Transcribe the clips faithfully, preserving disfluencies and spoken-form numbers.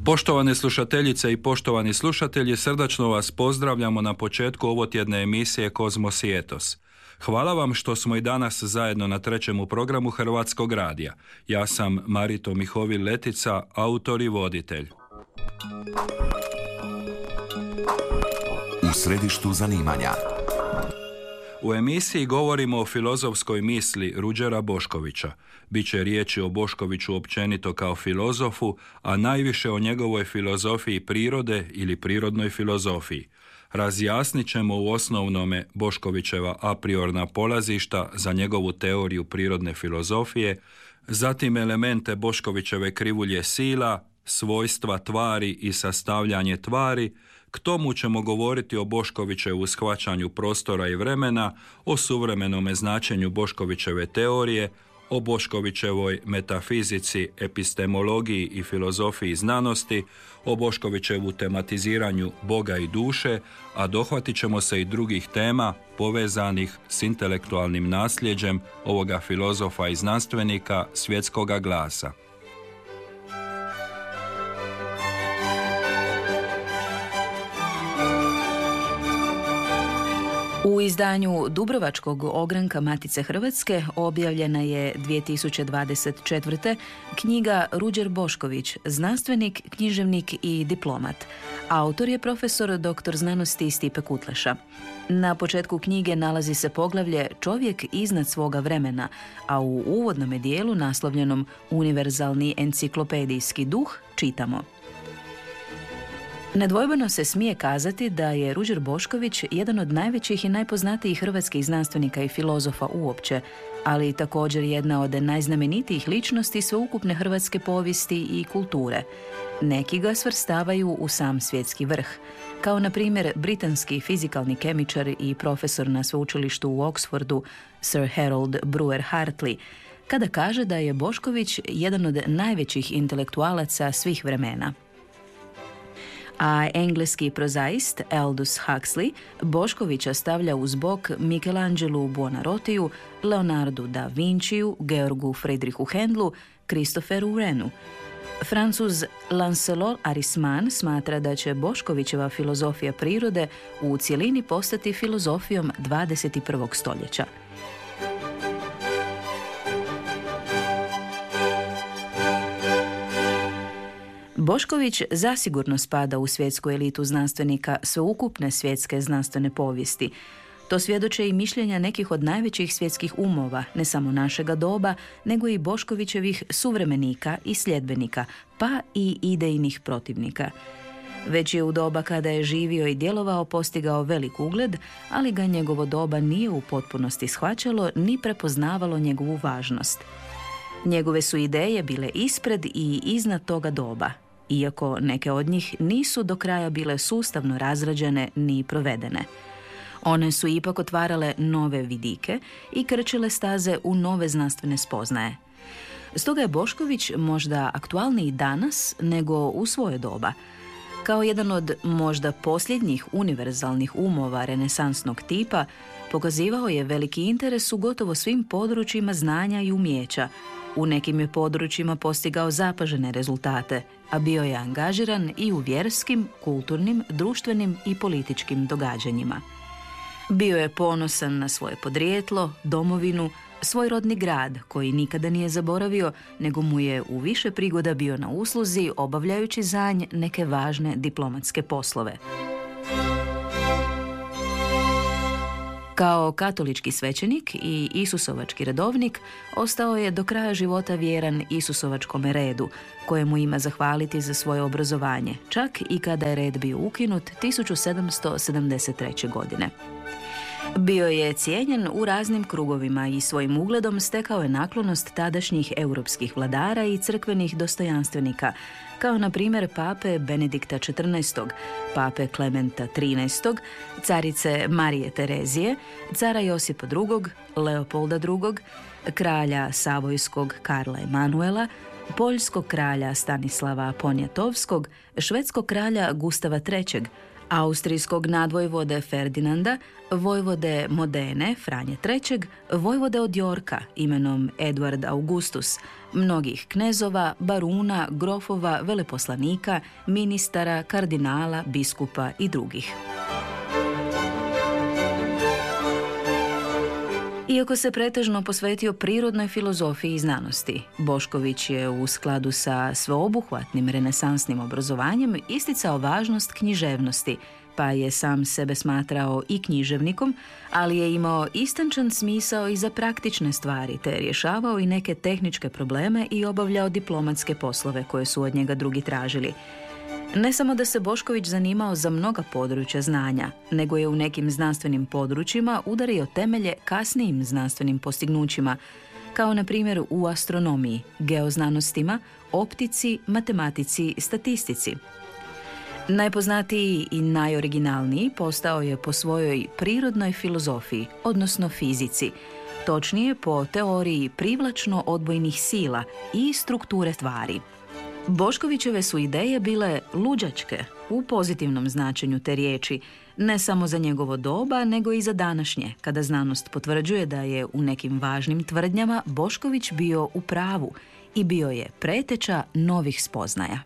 Poštovane slušateljice i poštovani slušatelji, srdačno vas pozdravljamo na početku ovotjedne emisije Kozmos i Etos. Hvala vam što smo i danas zajedno na trećemu programu Hrvatskog radija. Ja sam Marito Mihovil Letica, autor i voditelj. U središtu zanimanja. U emisiji govorimo o filozofskoj misli Ruđera Boškovića. Biće riječi o Boškoviću općenito kao filozofu, a najviše o njegovoj filozofiji prirode ili prirodnoj filozofiji. Razjasnit ćemo u osnovnome Boškovićeva a priorna polazišta za njegovu teoriju prirodne filozofije, zatim elemente Boškovićeve krivulje sila, svojstva tvari i sastavljanje tvari. K tomu ćemo govoriti o Boškovićevu shvaćanju prostora i vremena, o suvremenome značenju Boškovićeve teorije, o Boškovićevoj metafizici, epistemologiji i filozofiji znanosti, o Boškovićevu tematiziranju Boga i duše, a dohvatit ćemo se i drugih tema povezanih s intelektualnim nasljeđem ovoga filozofa i znanstvenika svjetskoga glasa. U izdanju Dubrovačkog ogranka Matice Hrvatske objavljena je dvije tisuće dvadeset četvrte. knjiga Ruđer Bošković, znanstvenik, književnik i diplomat. Autor je profesor doktor znanosti Stipe Kutleša. Na početku knjige nalazi se poglavlje Čovjek iznad svoga vremena, a u uvodnom dijelu naslovljenom Univerzalni enciklopedijski duh čitamo: Nedvojbeno se smije kazati da je Ruđer Bošković jedan od najvećih i najpoznatijih hrvatskih znanstvenika i filozofa uopće, ali također jedna od najznamenitijih ličnosti sveukupne hrvatske povijesti i kulture. Neki ga svrstavaju u sam svjetski vrh, kao na primjer britanski fizikalni kemičar i profesor na sveučilištu u Oxfordu Sir Harold Brewer Hartley, kada kaže da je Bošković jedan od najvećih intelektualaca svih vremena. A engleski prozaist Aldous Huxley Boškovića stavlja uz bok Michelangelu Buonarottiju, Leonardu da Vinciju, Georgu Friedrichu Händlu, Christopheru Wrenu. Francuz Lancelot Arisman smatra da će Boškovićeva filozofija prirode u cjelini postati filozofijom dvadeset prvog stoljeća. Bošković zasigurno spada u svjetsku elitu znanstvenika sveukupne svjetske znanstvene povijesti. To svjedoče i mišljenja nekih od najvećih svjetskih umova, ne samo našega doba, nego i Boškovićevih suvremenika i sljedbenika, pa i idejnih protivnika. Već je u doba kada je živio i djelovao postigao velik ugled, ali ga njegovo doba nije u potpunosti shvaćalo ni prepoznavalo njegovu važnost. Njegove su ideje bile ispred i iznad toga doba, iako neke od njih nisu do kraja bile sustavno razrađene ni provedene. One su ipak otvarale nove vidike i krčile staze u nove znanstvene spoznaje. Stoga je Bošković možda aktualniji danas nego u svoje doba. Kao jedan od možda posljednjih univerzalnih umova renesansnog tipa, pokazivao je veliki interes u gotovo svim područjima znanja i umijeća. U nekim je područjima postigao zapažene rezultate, a bio je angažiran i u vjerskim, kulturnim, društvenim i političkim događanjima. Bio je ponosan na svoje podrijetlo, domovinu, svoj rodni grad koji nikada nije zaboravio, nego mu je u više prigoda bio na usluzi obavljajući za nj neke važne diplomatske poslove. Kao katolički svećenik i isusovački redovnik ostao je do kraja života vjeran isusovačkom redu, kojemu ima zahvaliti za svoje obrazovanje, čak i kada je red bio ukinut tisuću sedamsto sedamdeset treće. godine. Bio je cijenjen u raznim krugovima i svojim ugledom stekao je naklonost tadašnjih europskih vladara i crkvenih dostojanstvenika, kao na primjer pape Benedikta četrnaestog, pape Klementa trinaestog, carice Marije Terezije, cara Josipa drugog, Leopolda drugog, kralja Savojskog Karla Emanuela, poljskog kralja Stanislava Poniatovskog, švedskog kralja Gustava trećeg, austrijskog nadvojvode Ferdinanda, vojvode Modene Franje trećeg, vojvode od Yorka imenom Eduard Augustus, mnogih knezova, baruna, grofova, veleposlanika, ministara, kardinala, biskupa i drugih. Iako se pretežno posvetio prirodnoj filozofiji i znanosti, Bošković je u skladu sa sveobuhvatnim renesansnim obrazovanjem isticao važnost književnosti, pa je sam sebe smatrao i književnikom, ali je imao istančan smisao i za praktične stvari, te rješavao i neke tehničke probleme i obavljao diplomatske poslove koje su od njega drugi tražili. Ne samo da se Bošković zanimao za mnoga područja znanja, nego je u nekim znanstvenim područjima udario temelje kasnijim znanstvenim postignućima, kao na primjer u astronomiji, geoznanostima, optici, matematici, statistici. Najpoznatiji i najoriginalniji postao je po svojoj prirodnoj filozofiji, odnosno fizici, točnije po teoriji privlačno odbojnih sila i strukture tvari. Boškovićeve su ideje bile luđačke u pozitivnom značenju te riječi, ne samo za njegovo doba, nego i za današnje, kada znanost potvrđuje da je u nekim važnim tvrdnjama Bošković bio u pravu i bio je preteča novih spoznaja.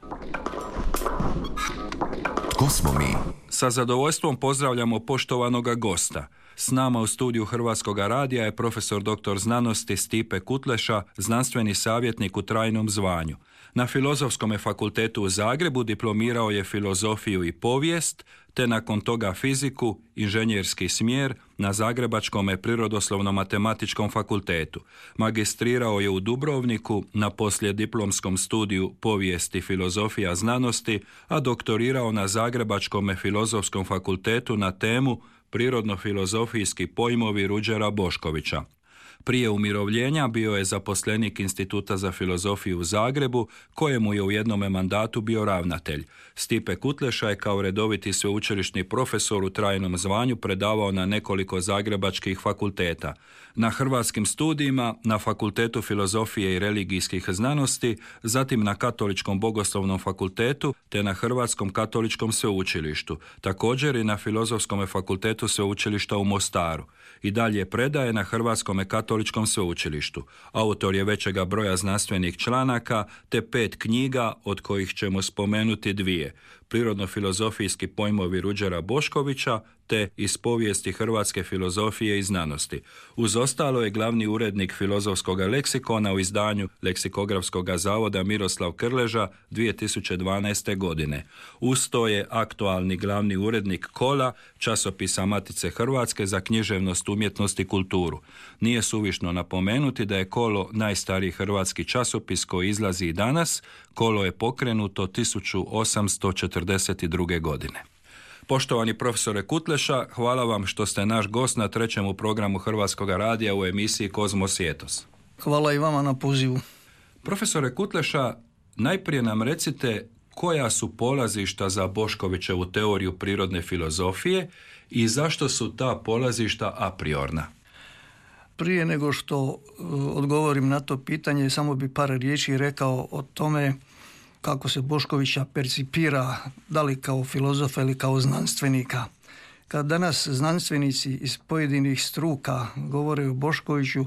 Tko smo mi? Sa zadovoljstvom pozdravljamo poštovanoga gosta. S nama u studiju Hrvatskoga radija je profesor doktor znanosti Stipe Kutleša, znanstveni savjetnik u trajnom zvanju. Na Filozofskom fakultetu u Zagrebu diplomirao je filozofiju i povijest, te nakon toga fiziku, inženjerski smjer na Zagrebačkom prirodoslovno-matematičkom fakultetu. Magistrirao je u Dubrovniku na poslijediplomskom studiju povijesti i filozofija znanosti, a doktorirao na Zagrebačkom filozofskom fakultetu na temu prirodno-filozofijski pojmovi Ruđera Boškovića. Prije umirovljenja bio je zaposlenik Instituta za filozofiju u Zagrebu, kojemu je u jednome mandatu bio ravnatelj. Stipe Kutleša je kao redoviti sveučilišni profesor u trajnom zvanju predavao na nekoliko zagrebačkih fakulteta. Na hrvatskim studijima, na Fakultetu filozofije i religijskih znanosti, zatim na Katoličkom bogoslovnom fakultetu, te na Hrvatskom katoličkom sveučilištu, također i na Filozofskom fakultetu sveučilišta u Mostaru. I dalje predaje na Hrvatskom katoličkom sveučilištu. Autor je većega broja znanstvenih članaka, te pet knjiga, od kojih ćemo spomenuti dvije. Prirodno-filozofijski pojmovi Ruđera Boškovića, te iz povijesti hrvatske filozofije i znanosti. Uz ostalo je glavni urednik Filozofskog leksikona u izdanju Leksikografskog zavoda Miroslav Krleža dvije tisuće dvanaeste. godine. Uz to je aktualni glavni urednik Kola, časopisa Matice Hrvatske za književnost, umjetnost i kulturu. Nije suvišno napomenuti da je Kolo najstariji hrvatski časopis koji izlazi i danas. Kolo je pokrenuto tisuću osamsto četrdeset druge. godine. Poštovani profesore Kutleša, hvala vam što ste naš gost na trećem programu Hrvatskoga radija u emisiji Kozmos i etos. Hvala i vama na pozivu. Profesore Kutleša, najprije nam recite koja su polazišta za Boškovićevu teoriju prirodne filozofije i zašto su ta polazišta a priorna? Prije nego što odgovorim na to pitanje, samo bi par riječi rekao o tome kako se Boškovića percipira, da li kao filozofa ili kao znanstvenika. Kad danas znanstvenici iz pojedinih struka govore o Boškoviću,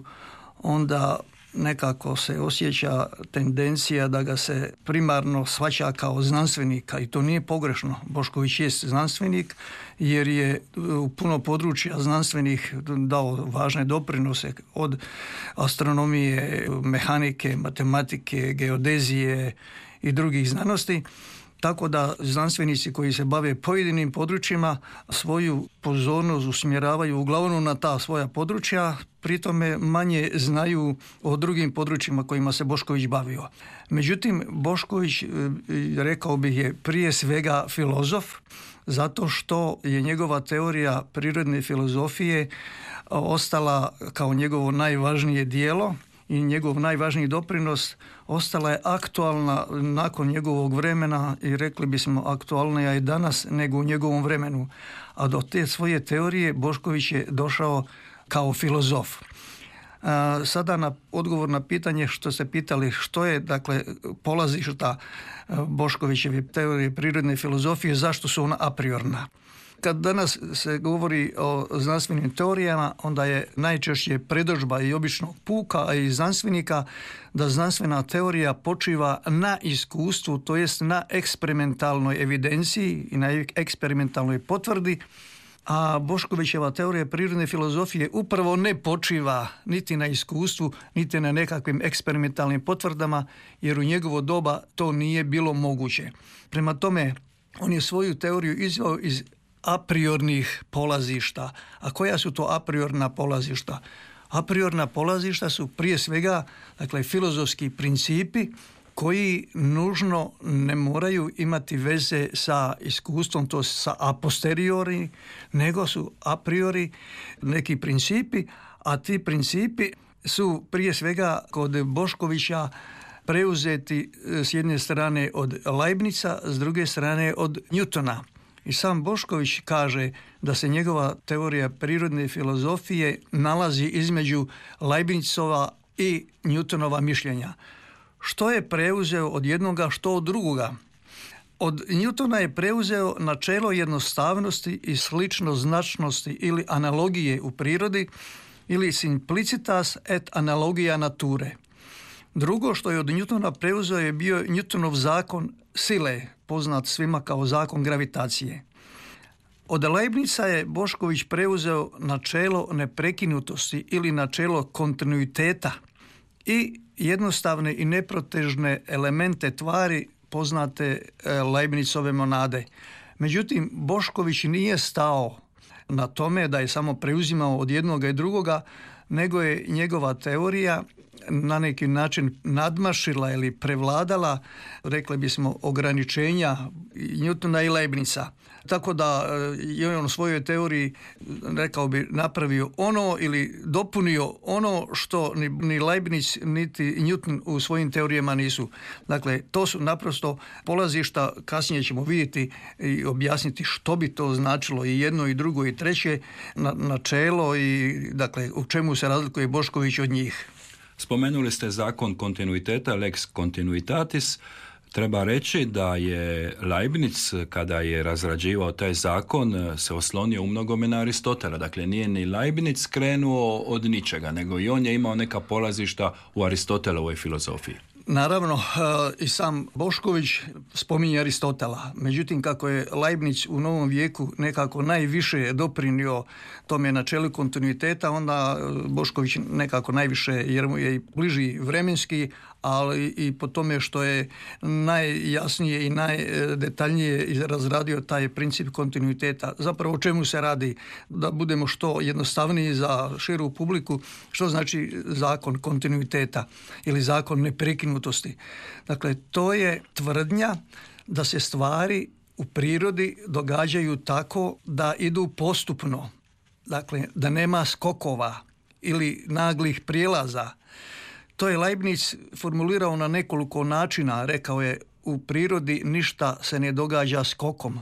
onda nekako se osjeća tendencija da ga se primarno shvaća kao znanstvenika i to nije pogrešno. Bošković jest znanstvenik jer je u puno područja znanstvenih dao važne doprinose od astronomije, mehanike, matematike, geodezije i drugih znanosti. Tako da znanstvenici koji se bave pojedinim područjima svoju pozornost usmjeravaju uglavnom na ta svoja područja, pritome manje znaju o drugim područjima kojima se Bošković bavio. Međutim, Bošković, rekao bih, je prije svega filozof, zato što je njegova teorija prirodne filozofije ostala kao njegovo najvažnije dijelo i njegov najvažniji doprinos ostala je aktualna nakon njegovog vremena i rekli bismo aktualnija je danas nego u njegovom vremenu. A do te svoje teorije Bošković je došao kao filozof. Sada na odgovor na pitanje što ste pitali što je dakle polazišta Boškovićeve teorije prirodne filozofije, zašto su ona a priorna. Kad danas se govori o znanstvenim teorijama, onda je najčešće predodžba i običnog puka, a i znanstvenika, da znanstvena teorija počiva na iskustvu, to jest na eksperimentalnoj evidenciji i na eksperimentalnoj potvrdi, a Boškovićeva teorija prirodne filozofije upravo ne počiva niti na iskustvu, niti na nekakvim eksperimentalnim potvrdama, jer u njegovo doba to nije bilo moguće. Prema tome, on je svoju teoriju izveo iz a priornih polazišta. A koja su to a priorna polazišta? A priorna polazišta su prije svega dakle, filozofski principi koji nužno ne moraju imati veze sa iskustvom, to sa a posteriori, nego su a priori neki principi, a ti principi su prije svega kod Boškovića preuzeti s jedne strane od Leibnica, s druge strane od Newtona. I sam Bošković kaže da se njegova teorija prirodne filozofije nalazi između Leibnicova i Newtonova mišljenja. Što je preuzeo od jednoga, što od drugoga? Od Newtona je preuzeo načelo jednostavnosti i sličnoznačnosti ili analogije u prirodi ili simplicitas et analogia nature. Drugo što je od Newtona preuzeo je bio Newtonov zakon sile, poznat svima kao zakon gravitacije. Od Leibnica je Bošković preuzeo načelo neprekinutosti ili načelo kontinuiteta i jednostavne i neprotežne elemente tvari poznate Leibnicove monade. Međutim, Bošković nije stao na tome da je samo preuzimao od jednoga i drugoga, nego je njegova teorija na neki način nadmašila ili prevladala, rekli bismo, ograničenja Newtona i Leibnica. Tako da je on u svojoj teoriji, rekao bi, napravio ono ili dopunio ono što ni, ni Leibniz niti Newton u svojim teorijama nisu. Dakle, to su naprosto polazišta, kasnije ćemo vidjeti i objasniti što bi to značilo i jedno i drugo i treće na, načelo i dakle u čemu se razlikuje Bošković od njih. Spomenuli ste zakon kontinuiteta, lex continuitatis. Treba reći da je Leibniz, kada je razrađivao taj zakon, se oslonio u mnogome na Aristotela. Dakle, nije ni Leibniz krenuo od ničega, nego i on je imao neka polazišta u Aristotelovoj filozofiji. Naravno, i sam Bošković spominje Aristotela. Međutim, kako je Leibniz u novom vijeku nekako najviše doprinio tome načelu kontinuiteta, onda Bošković nekako najviše, jer mu je i bliži vremenski, ali i po tome što je najjasnije i najdetaljnije razradio taj princip kontinuiteta. Zapravo o čemu se radi, da budemo što jednostavniji za širu publiku, što znači zakon kontinuiteta ili zakon neprekinutosti. Dakle, to je tvrdnja da se stvari u prirodi događaju tako da idu postupno. Dakle, da nema skokova ili naglih prijelaza. To je Leibniz formulirao na nekoliko načina. Rekao je, u prirodi ništa se ne događa skokom.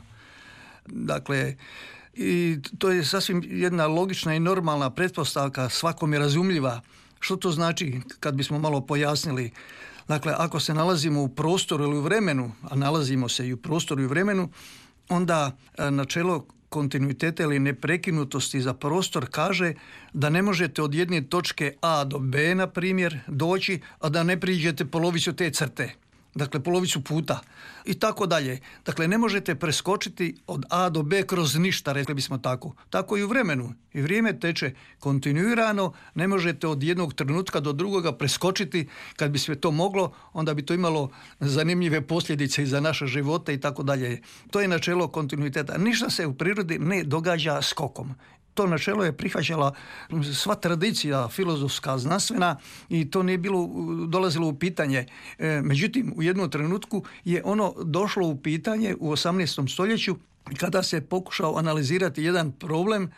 Dakle, i to je sasvim jedna logična i normalna pretpostavka, svakom je razumljiva. Što to znači, kad bismo malo pojasnili? Dakle, ako se nalazimo u prostoru ili u vremenu, a nalazimo se i u prostoru i u vremenu, onda načelo kontinuiteta ili neprekinutosti za prostor kaže da ne možete od jedne točke A do B, na primjer, doći, a da ne priđete polovicu te crte. Dakle, polovicu puta. I tako dalje. Dakle, ne možete preskočiti od A do B kroz ništa, rekli bismo tako. Tako i u vremenu. I vrijeme teče kontinuirano, ne možete od jednog trenutka do drugoga preskočiti. Kad bi sve to moglo, onda bi to imalo zanimljive posljedice i za naše živote i tako dalje. To je načelo kontinuiteta. Ništa se u prirodi ne događa skokom. To načelo je prihvaćala sva tradicija filozofska, znanstvena i to nije bilo dolazilo u pitanje. E, međutim, u jednom trenutku je ono došlo u pitanje u osamnaestom stoljeću kada se pokušao analizirati jedan problem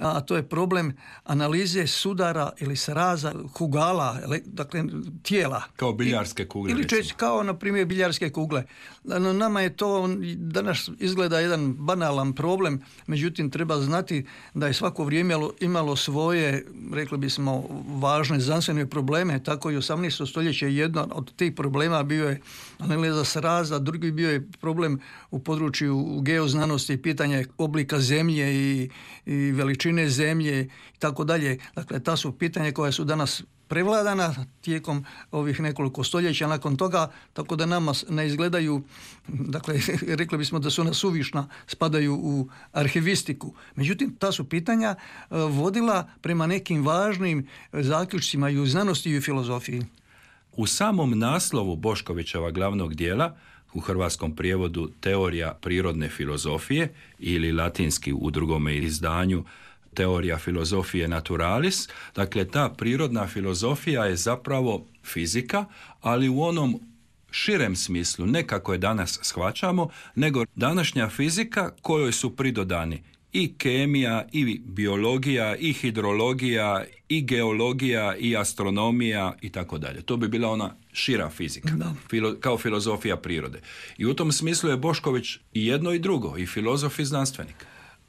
a to je problem analize sudara ili sraza kugala, dakle tijela. Kao biljarske kugle. Ili često kao, na primjer, biljarske kugle. No, nama je to danas izgleda jedan banalan problem, međutim treba znati da je svako vrijeme imalo svoje, rekli bismo, važne znanstvene probleme, tako i osamnaesto stoljeće jedan od tih problema bio je analiza sraza, drugi bio je problem u području geoznanosti, pitanje oblika zemlje i, i veličine zemlje i tako dalje. Dakle, ta su pitanja koja su danas prevladana tijekom ovih nekoliko stoljeća nakon toga, tako da nama ne izgledaju, dakle, rekli bismo da su ona suvišna, spadaju u arhivistiku. Međutim, ta su pitanja vodila prema nekim važnim zaključcima i u znanosti i u filozofiji. U samom naslovu Boškovićeva glavnog dijela, u hrvatskom prijevodu Teorija prirodne filozofije ili latinski u drugome izdanju Teorija filozofije naturalis, dakle ta prirodna filozofija je zapravo fizika, ali u onom širem smislu, ne kako je danas shvaćamo, nego današnja fizika kojoj su pridodani i kemija, i biologija, i hidrologija, i geologija, i astronomija i tako dalje. To bi bila ona šira fizika, da. Filo, kao filozofija prirode. I u tom smislu je Bošković i jedno i drugo, i filozof i znanstvenik.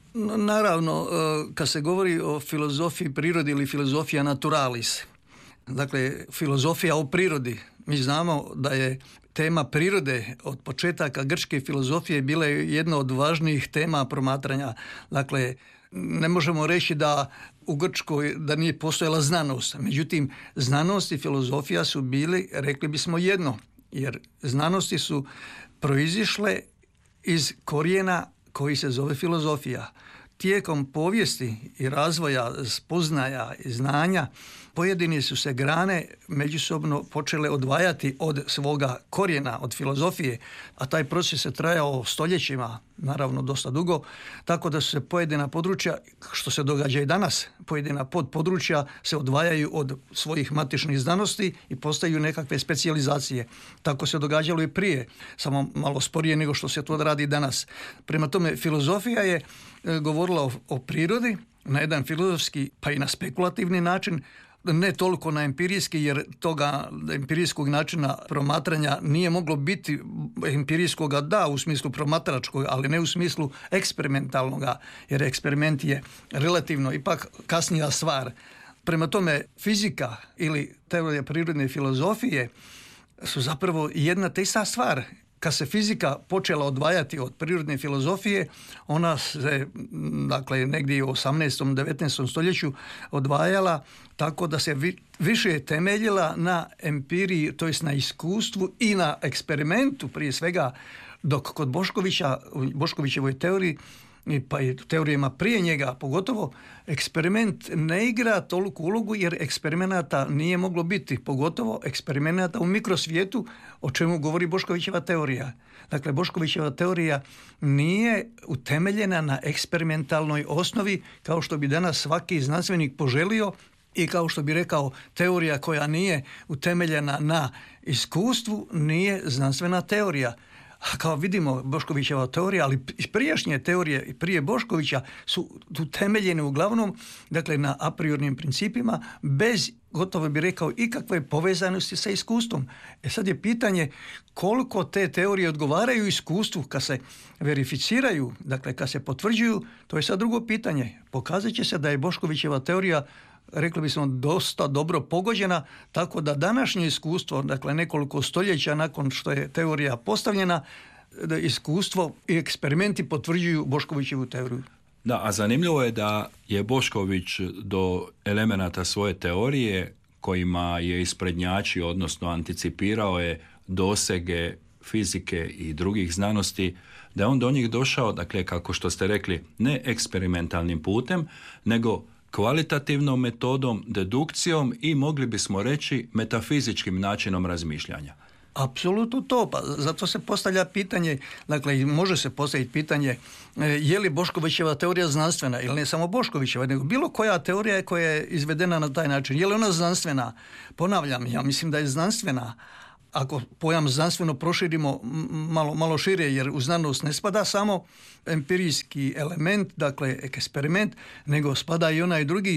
Naravno, kad se govori o filozofiji prirode ili filozofija naturalis, dakle, filozofija o prirodi, mi znamo da je tema prirode od početaka grčke filozofije bila jedna od važnijih tema promatranja. Dakle, ne možemo reći da u Grčkoj da nije postojala znanost. Međutim, znanost i filozofija su bili, rekli bismo, jedno. Jer znanosti su proizišle iz korijena koji se zove filozofija. Tijekom povijesti i razvoja spoznaja i znanja pojedine su se grane međusobno počele odvajati od svoga korijena, od filozofije, a taj proces je trajao stoljećima, naravno dosta dugo, tako da su se pojedina područja, što se događa i danas, pojedina podpodručja se odvajaju od svojih matičnih znanosti i postaju nekakve specijalizacije. Tako se događalo i prije, samo malo sporije nego što se to radi danas. Prema tome, filozofija je govorila o, o prirodi na jedan filozofski, pa i na spekulativni način, ne toliko na empirijski, jer toga empirijskog načina promatranja nije moglo biti empirijskoga, da, u smislu promatračkog, ali ne u smislu eksperimentalnoga, jer eksperiment je relativno ipak kasnija stvar. Prema tome, fizika ili teorija prirodne filozofije su zapravo jedna te ista stvar. Kad se fizika počela odvajati od prirodne filozofije, ona se, dakle, negdje u osamnaestom devetnaestom stoljeću odvajala tako da se vi, više temeljila na empiriji, to jest na iskustvu i na eksperimentu prije svega, dok kod Boškovića, u Boškovićevoj teoriji, pa i teorijama prije njega, pogotovo eksperiment ne igra toliku ulogu jer eksperimenata nije moglo biti, pogotovo eksperimenata u mikrosvijetu, o čemu govori Boškovićeva teorija. Dakle, Boškovićeva teorija nije utemeljena na eksperimentalnoj osnovi kao što bi danas svaki znanstvenik poželio i kao što bi rekao, teorija koja nije utemeljena na iskustvu nije znanstvena teorija. Kao vidimo, Boškovićeva teorija, ali i prijašnje teorije i prije Boškovića su utemeljene uglavnom, dakle, na a priornim principima, bez, gotovo bi rekao, ikakve povezanosti sa iskustvom. E sad je pitanje koliko te teorije odgovaraju iskustvu kad se verificiraju, dakle, kad se potvrđuju, to je sad drugo pitanje. Pokazat će se da je Boškovićeva teorija, rekli bismo, dosta dobro pogođena, tako da današnje iskustvo, dakle nekoliko stoljeća nakon što je teorija postavljena, da iskustvo i eksperimenti potvrđuju Boškovićevu teoriju. Da, a zanimljivo je da je Bošković do elemenata svoje teorije kojima je isprednjačio, odnosno anticipirao je dosege fizike i drugih znanosti, da je on do njih došao, dakle, kako što ste rekli, ne eksperimentalnim putem, nego kvalitativnom metodom, dedukcijom i mogli bismo reći metafizičkim načinom razmišljanja. Apsolutno to, pa zato se postavlja pitanje, dakle može se postaviti pitanje je li Boškovićeva teorija znanstvena, ili ne samo Boškovićeva, nego bilo koja teorija koja je izvedena na taj način, je li ona znanstvena? Ponavljam, ja mislim da je znanstvena, ako pojam znanstveno proširimo malo, malo šire, jer u znanost ne spada samo empirijski element, dakle eksperiment, nego spada i onaj drugi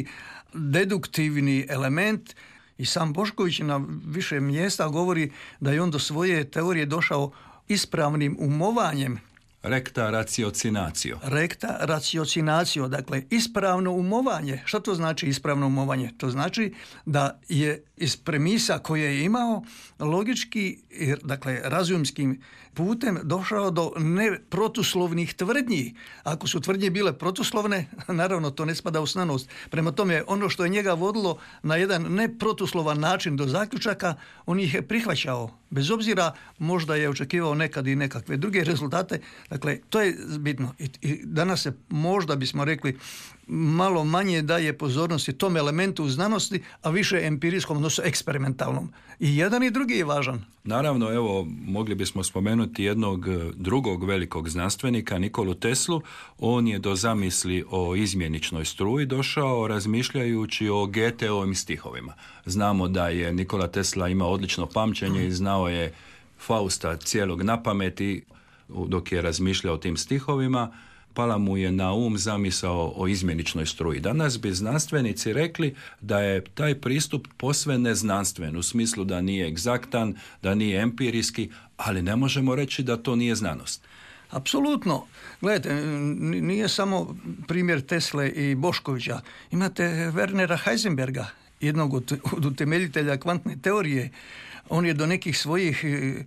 deduktivni element. I sam Bošković na više mjesta govori da je on do svoje teorije došao ispravnim umovanjem. Recta ratiocinacio. Recta ratiocinacio, dakle ispravno umovanje. Što to znači ispravno umovanje? To znači da je iz premisa koje je imao logički, dakle razumskim putem došao do neprotuslovnih tvrdnji. Ako su tvrdnje bile protuslovne, naravno to ne spada u znanost. Prema tome, ono što je njega vodilo na jedan neprotuslovan način do zaključaka, on ih je prihvaćao. Bez obzira, možda je očekivao nekad i nekakve druge rezultate. Dakle, to je bitno. I, i danas se možda bismo rekli malo manje daje pozornosti tom elementu u znanosti, a više empirijskom, odnosno eksperimentalnom. I jedan i drugi je važan. Naravno, evo, mogli bismo spomenuti jednog drugog velikog znanstvenika, Nikolu Teslu. On je do zamisli o izmjeničnoj struji došao razmišljajući o Goetheovim stihovima. Znamo da je Nikola Tesla imao odlično pamćenje i znao je Fausta cijelog na pameti dok je razmišljao o tim stihovima. Pala mu je na um zamisao o izmjeničnoj struji. Danas bi znanstvenici rekli da je taj pristup posve neznanstven, u smislu da nije egzaktan, da nije empirijski, ali ne možemo reći da to nije znanost. Apsolutno. Gledajte, nije samo primjer Tesle i Boškovića. Imate Wernera Heisenberga, jednog od, od utemeljitelja kvantne teorije. On je do nekih svojih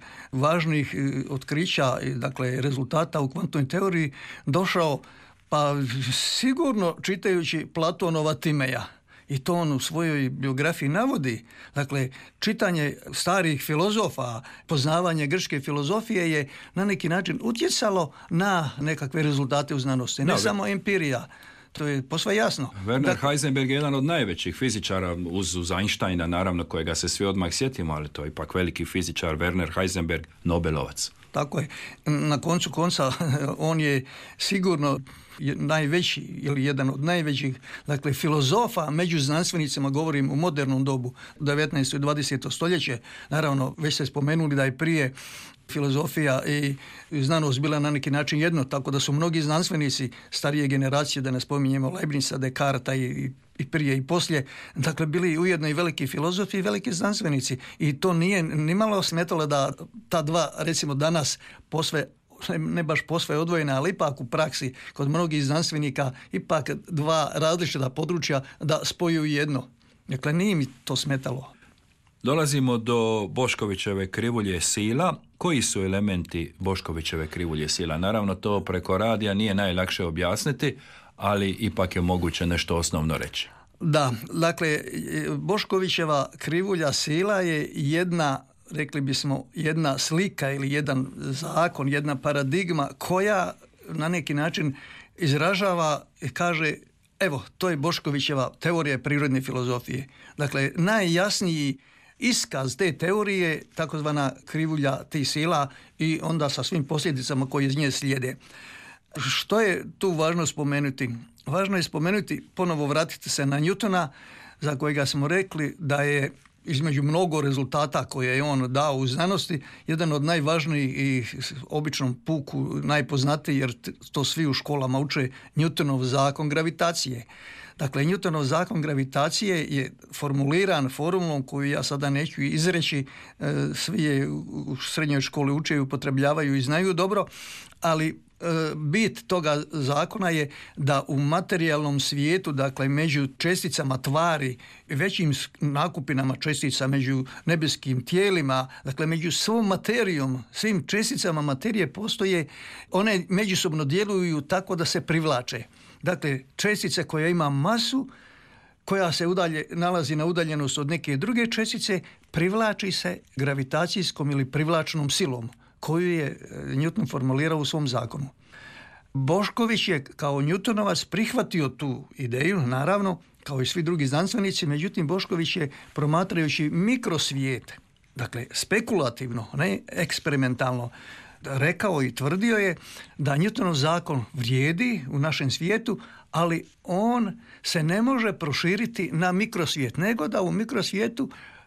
važnih otkrića, dakle rezultata u kvantnoj teoriji došao, pa sigurno čitajući Platonova Timeja. I to on u svojoj biografiji navodi. Dakle, čitanje starih filozofa, poznavanje grčke filozofije je na neki način utjecalo na nekakve rezultate u znanosti. Ne no, samo empirija. To je posve jasno. Werner dakle, Heisenberg je jedan od najvećih fizičara uz, uz Einsteina, naravno, kojega se svi odmah sjetimo, ali to je ipak veliki fizičar, Werner Heisenberg, Nobelovac. Tako je. Na koncu konca on je sigurno najveći ili jedan od najvećih, dakle, filozofa među znanstvenicima, govorim u modernom dobu, devetnaesto i dvadeseto stoljeće. Naravno, već ste spomenuli da je prije filozofija i znanost bila na neki način jedno, tako da su mnogi znanstvenici starije generacije, da ne spominjemo Leibniza, Descartesa i, i prije i poslije, dakle bili ujedno i veliki filozofi i veliki znanstvenici. I to nije nimalo smetalo da ta dva, recimo danas, posve ne baš posve odvojena, ali ipak u praksi kod mnogih znanstvenika ipak dva različita područja da spoju jedno. Dakle, nije mi to smetalo. Dolazimo do Boškovićeve krivulje sila. Koji su elementi Boškovićeve krivulje sila? Naravno, to preko radija nije najlakše objasniti, ali ipak je moguće nešto osnovno reći. Da, dakle, Boškovićeva krivulja sila je jedna, rekli bismo, jedna slika ili jedan zakon, jedna paradigma koja na neki način izražava i kaže, evo, to je Boškovićeva teorija prirodne filozofije. Dakle, najjasniji iskaz te teorije, takozvana krivulja tih sila i onda sa svim posljedicama koje iz nje slijede. Što je tu važno spomenuti? Važno je spomenuti, ponovo vratiti se na Newtona, za kojega smo rekli da je između mnogo rezultata koje je on dao u znanosti, jedan od najvažnijih i običnom puku najpoznatiji, jer to svi u školama uče, Newtonov zakon gravitacije. Dakle, Newtonov zakon gravitacije je formuliran formulom koju ja sada neću izreći, svi je u srednjoj školi uče i upotrebljavaju i znaju dobro, ali bit toga zakona je da u materijalnom svijetu, dakle među česticama tvari, većim nakupinama čestica, među nebeskim tijelima, dakle među svom materijom, svim česticama materije postoje, one međusobno djeluju tako da se privlače. Dakle, čestice koja ima masu, koja se udalje, nalazi na udaljenost od neke druge čestice, privlači se gravitacijskom ili privlačnom silom, koju je Newton formulirao u svom zakonu. Bošković je kao Newtonovac prihvatio tu ideju, naravno, kao i svi drugi znanstvenici, međutim Bošković je, promatrajući mikrosvijet, dakle spekulativno, ne eksperimentalno, rekao i tvrdio je da Newtonov zakon vrijedi u našem svijetu, ali on se ne može proširiti na mikrosvijet, nego da u mikrosvijetu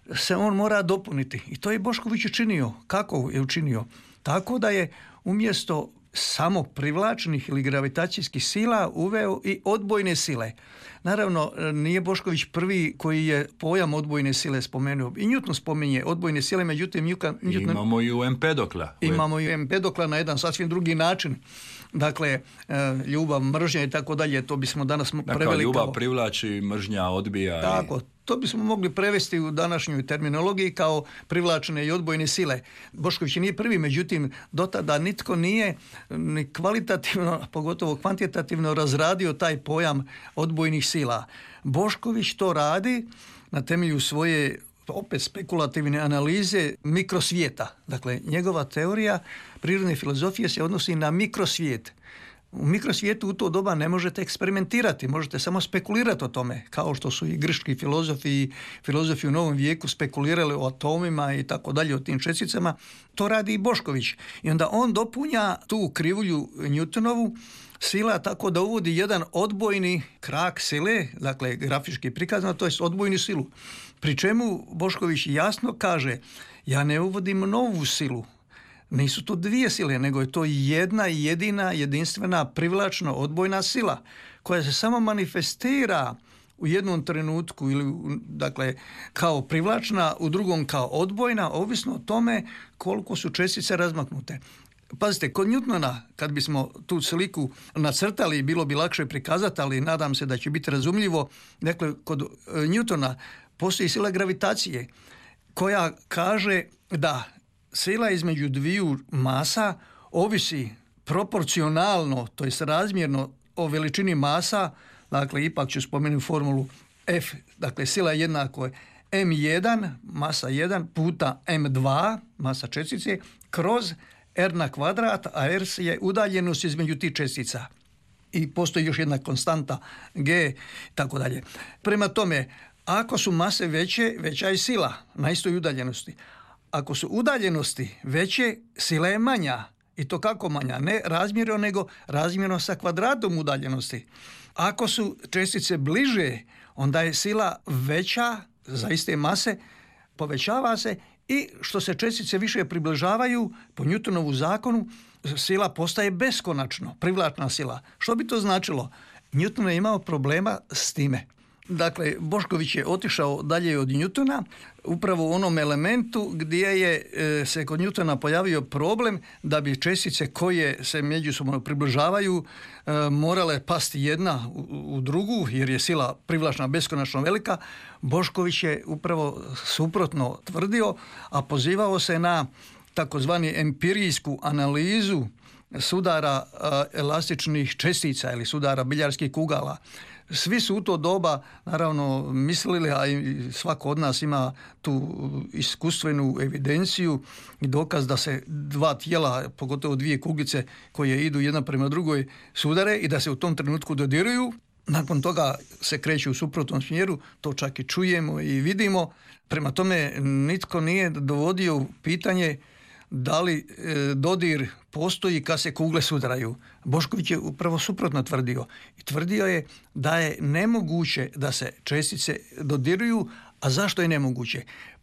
se on mora dopuniti. I to je Bošković učinio. Kako je učinio? Tako da je umjesto samo privlačnih ili gravitacijskih sila uveo i odbojne sile. Naravno, nije Bošković prvi koji je pojam odbojne sile spomenuo. I Newton spominje odbojne sile, međutim... Newton, imamo i u Empedokla. Imamo i u Empedokla na jedan sasvim drugi način. Dakle, ljubav, mržnja i tako dalje, to bismo danas dakle, preveli ljubav kao... privlači, mržnja odbija. Tako, i... to bismo mogli prevesti u današnjoj terminologiji kao privlačne i odbojne sile. Bošković nije prvi, međutim, do tada nitko nije ni kvalitativno, pogotovo kvantitativno razradio taj pojam odbojnih sila. Bošković to radi na temelju svoje opet spekulativne analize mikrosvijeta. Dakle, njegova teorija prirodne filozofije se odnosi na mikrosvijet. U mikrosvijetu u to doba ne možete eksperimentirati, možete samo spekulirati o tome, kao što su i grčki filozofi i filozofi u novom vijeku spekulirali o atomima i tako dalje, o tim česticama. To radi i Bošković. I onda on dopunja tu krivulju Newtonovu sila tako da uvodi jedan odbojni krak sile, dakle grafički prikazano, to je odbojnu silu. Pri čemu Bošković jasno kaže, ja ne uvodim novu silu. Nisu to dvije sile, nego je to jedna jedina, jedinstvena, privlačna odbojna sila koja se samo manifestira u jednom trenutku ili dakle kao privlačna, u drugom kao odbojna, ovisno o tome koliko su čestice razmaknute. Pazite, kod Newtona, kad bismo tu sliku nacrtali, bilo bi lakše prikazati, ali nadam se da će biti razumljivo. Dakle, kod Newtona postoji sila gravitacije koja kaže da sila između dviju masa ovisi proporcionalno, to jest razmjerno o veličini masa, dakle ipak ću spomenuti formulu F, dakle sila jednako je em jedan, masa jedan, puta em dva, masa čestice, kroz R na kvadrat, a R je udaljenost između tih čestica. I postoji još jedna konstanta G, tako dalje. Prema tome, ako su mase veće, veća je sila na istoj udaljenosti. Ako su udaljenosti veće, sila je manja. I to kako manja? Ne razmjerno, nego razmjerno sa kvadratom udaljenosti. Ako su čestice bliže, onda je sila veća za iste mase, povećava se i što se čestice više približavaju, po Newtonovu zakonu, sila postaje beskonačno, privlačna sila. Što bi to značilo? Newton je imao problema s time. Dakle, Bošković je otišao dalje od Newtona upravo u onom elementu gdje je e, se kod Newtona pojavio problem da bi čestice koje se međusobno približavaju e, morale pasti jedna u, u drugu jer je sila privlačna beskonačno velika. Bošković je upravo suprotno tvrdio, a pozivao se na takozvani empirijsku analizu sudara e, elastičnih čestica ili sudara biljarskih kugala. Svi su u to doba naravno mislili, a i svako od nas ima tu iskustvenu evidenciju i dokaz da se dva tijela, pogotovo dvije kuglice koje idu jedna prema drugoj, sudare i da se u tom trenutku dodiruju. Nakon toga se kreću u suprotnom smjeru, to čak i čujemo i vidimo. Prema tome nitko nije dovodio u pitanje da li e, dodir postoji kad se kugle sudaraju. Bošković je upravo suprotno tvrdio. I tvrdio je da je nemoguće da se čestice dodiruju, a zašto je nemoguće?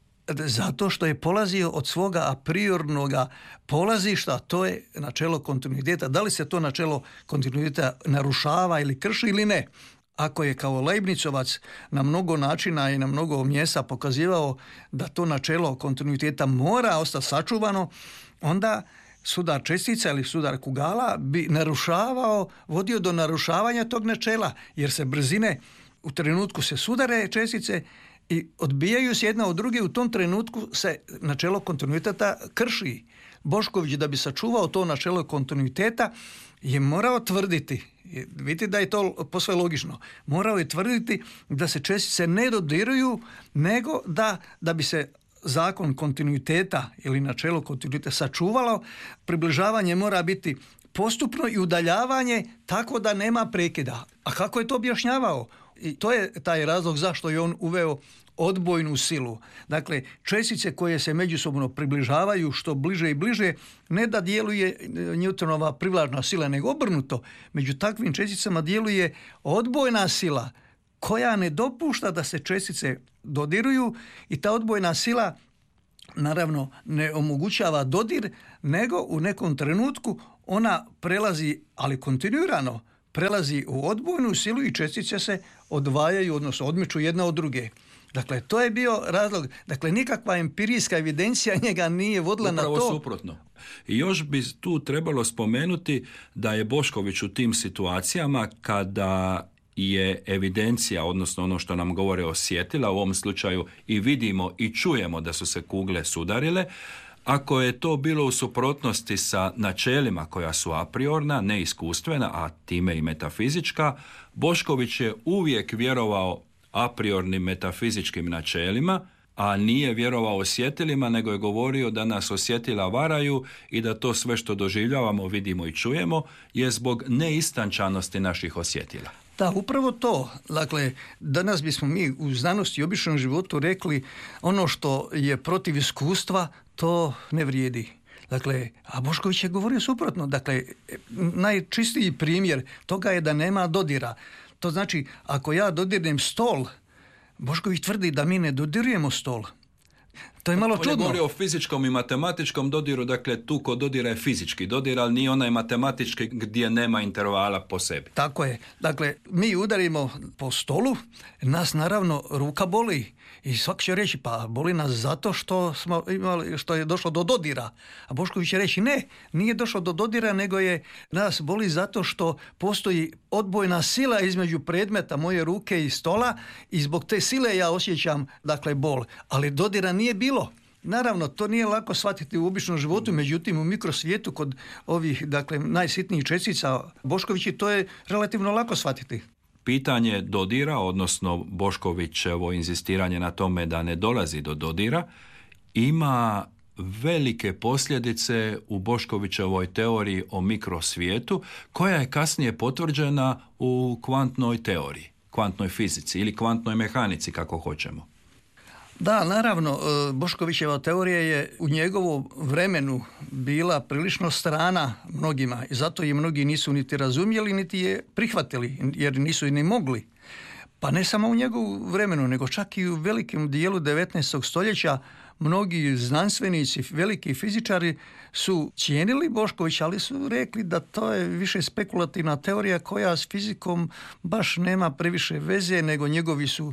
Zato što je polazio od svoga a priornoga polazišta, to je načelo kontinuiteta. Da li se to načelo kontinuiteta narušava ili krši ili ne? Ako je kao Leibnicovac na mnogo načina i na mnogo mjesta pokazivao da to načelo kontinuiteta mora ostati sačuvano, onda sudar čestica ili sudar kugala bi narušavao, vodio do narušavanja tog načela, jer se brzine u trenutku se sudare čestice i odbijaju se jedna od druge, u tom trenutku se načelo kontinuiteta krši. Bošković, da bi sačuvao to načelo kontinuiteta, je morao tvrditi, vidite da je to posve logično, morao je tvrditi da se čestice ne dodiruju, nego da, da bi se zakon kontinuiteta ili načelo kontinuiteta sačuvalo, približavanje mora biti postupno i udaljavanje tako da nema prekida. A kako je to objašnjavao? I to je taj razlog zašto je on uveo odbojnu silu. Dakle, čestice koje se međusobno približavaju što bliže i bliže, ne da djeluje Newtonova privlačna sila, nego obrnuto. Među takvim česticama djeluje odbojna sila koja ne dopušta da se čestice dodiruju i ta odbojna sila naravno ne omogućava dodir, nego u nekom trenutku ona prelazi, ali kontinuirano, prelazi u odbojnu silu i čestice se odvajaju, odnosno odmiču jedna od druge. Dakle, to je bio razlog. Dakle, nikakva empirijska evidencija njega nije vodila Upravo na to. Suprotno. I još bi tu trebalo spomenuti da je Bošković u tim situacijama kada je evidencija, odnosno ono što nam govore osjetila, u ovom slučaju i vidimo i čujemo da su se kugle sudarile, ako je to bilo u suprotnosti sa načelima koja su apriorna, neiskustvena, a time i metafizička, Bošković je uvijek vjerovao apriornim metafizičkim načelima, a nije vjerovao osjetilima, nego je govorio da nas osjetila varaju i da to sve što doživljavamo, vidimo i čujemo je zbog neistančanosti naših osjetila. Da, upravo to. Dakle, danas bismo mi u znanosti i običnom životu rekli ono što je protiv iskustva, to ne vrijedi. Dakle, a Bošković je govorio suprotno. Dakle, najčistiji primjer toga je da nema dodira. To znači, ako ja dodirnem stol, Bošković tvrdi da mi ne dodirujemo stol. To je malo čudno. On je govorio o fizičkom i matematičkom dodiru, dakle tu kod dodira je fizički dodir, ali nije onaj matematički gdje nema intervala po sebi. Tako je. Dakle, mi udarimo po stolu, nas naravno ruka boli. I svak će reći, pa boli nas zato što smo imali, što je došlo do dodira. A Bošković će reći, ne, nije došlo do dodira, nego je nas boli zato što postoji odbojna sila između predmeta moje ruke i stola i zbog te sile ja osjećam, dakle, bol. Ali dodira nije bilo. Naravno, to nije lako shvatiti u običnom životu, međutim u mikrosvijetu kod ovih, dakle, najsitnijih čestica Boškovići to je relativno lako shvatiti. Pitanje dodira, odnosno Boškovićevo inzistiranje na tome da ne dolazi do dodira, ima velike posljedice u Boškovićevoj teoriji o mikrosvijetu, koja je kasnije potvrđena u kvantnoj teoriji, kvantnoj fizici ili kvantnoj mehanici, kako hoćemo. Da, naravno, Boškovićeva teorija je u njegovom vremenu bila prilično strana mnogima i zato je mnogi nisu niti razumjeli, niti je prihvatili, jer nisu i ni mogli. Pa ne samo u njegovu vremenu, nego čak i u velikom dijelu devetnaestog stoljeća mnogi znanstvenici, veliki fizičari su cijenili Boškovića, ali su rekli da to je više spekulativna teorija koja s fizikom baš nema previše veze, nego njegovi su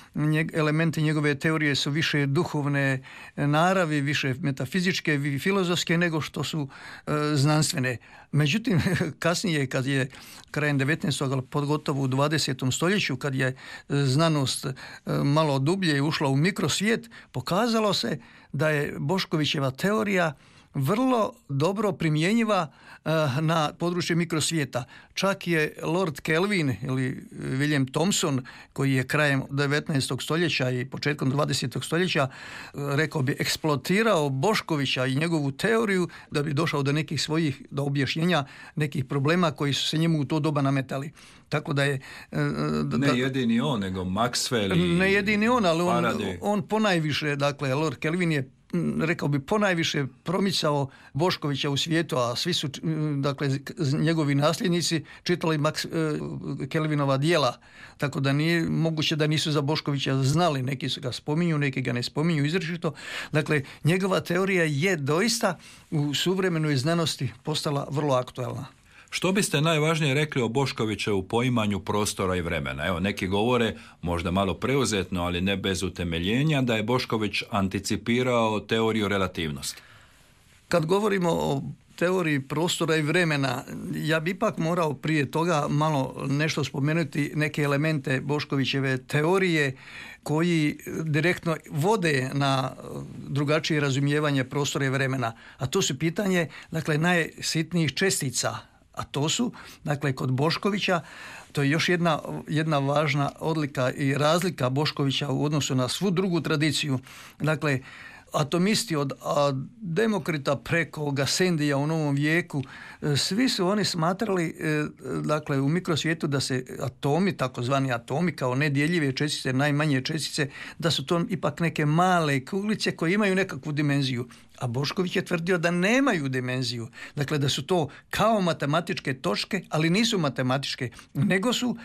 elementi njegove teorije su više duhovne naravi, više metafizičke i filozofske nego što su e, znanstvene. Međutim, kasnije kad je krajem devetnaestog ali pogotovo u dvadesetom stoljeću, kad je znanost e, malo dublje ušla u mikrosvijet, pokazalo se da je Boškovićeva teorija vrlo dobro primjenjiva uh, na područje mikrosvijeta. Čak je Lord Kelvin ili William Thomson, koji je krajem devetnaestog stoljeća i početkom dvadesetog stoljeća, uh, rekao bi, eksploatirao Boškovića i njegovu teoriju da bi došao do nekih svojih, do objašnjenja nekih problema koji su se njemu u to doba nametali. Tako da je... Uh, da, ne jedini on, nego Maxwell i Ne jedini on, ali on, Faraday. on ponajviše, dakle, Lord Kelvin je rekao bi ponajviše promicao Boškovića u svijetu, a svi su, dakle, njegovi nasljednici čitali Max, Kelvinova djela, tako da nije moguće da nisu za Boškovića znali, neki su ga spominju, neki ga ne spominju izričito. Dakle, njegova teorija je doista u suvremenoj znanosti postala vrlo aktualna. Što biste najvažnije rekli o Boškovićevu poimanju prostora i vremena? Evo, neki govore, možda malo preuzetno, ali ne bez utemeljenja, da je Bošković anticipirao teoriju relativnosti. Kad govorimo o teoriji prostora i vremena, ja bi ipak morao prije toga malo nešto spomenuti, neke elemente Boškovićeve teorije koji direktno vode na drugačije razumijevanje prostora i vremena. A to su pitanje, dakle, najsitnijih čestica. A to su, dakle, kod Boškovića, to je još jedna, jedna važna odlika i razlika Boškovića u odnosu na svu drugu tradiciju. Dakle, atomisti od Demokrita preko Gasendija u novom vijeku, svi su oni smatrali, dakle, u mikrosvijetu da se atomi, takozvani atomi, kao nedjeljive čestice, najmanje čestice, da su to ipak neke male kuglice koje imaju nekakvu dimenziju. A Bošković je tvrdio da nemaju dimenziju. Dakle, da su to kao matematičke točke, ali nisu matematičke, nego su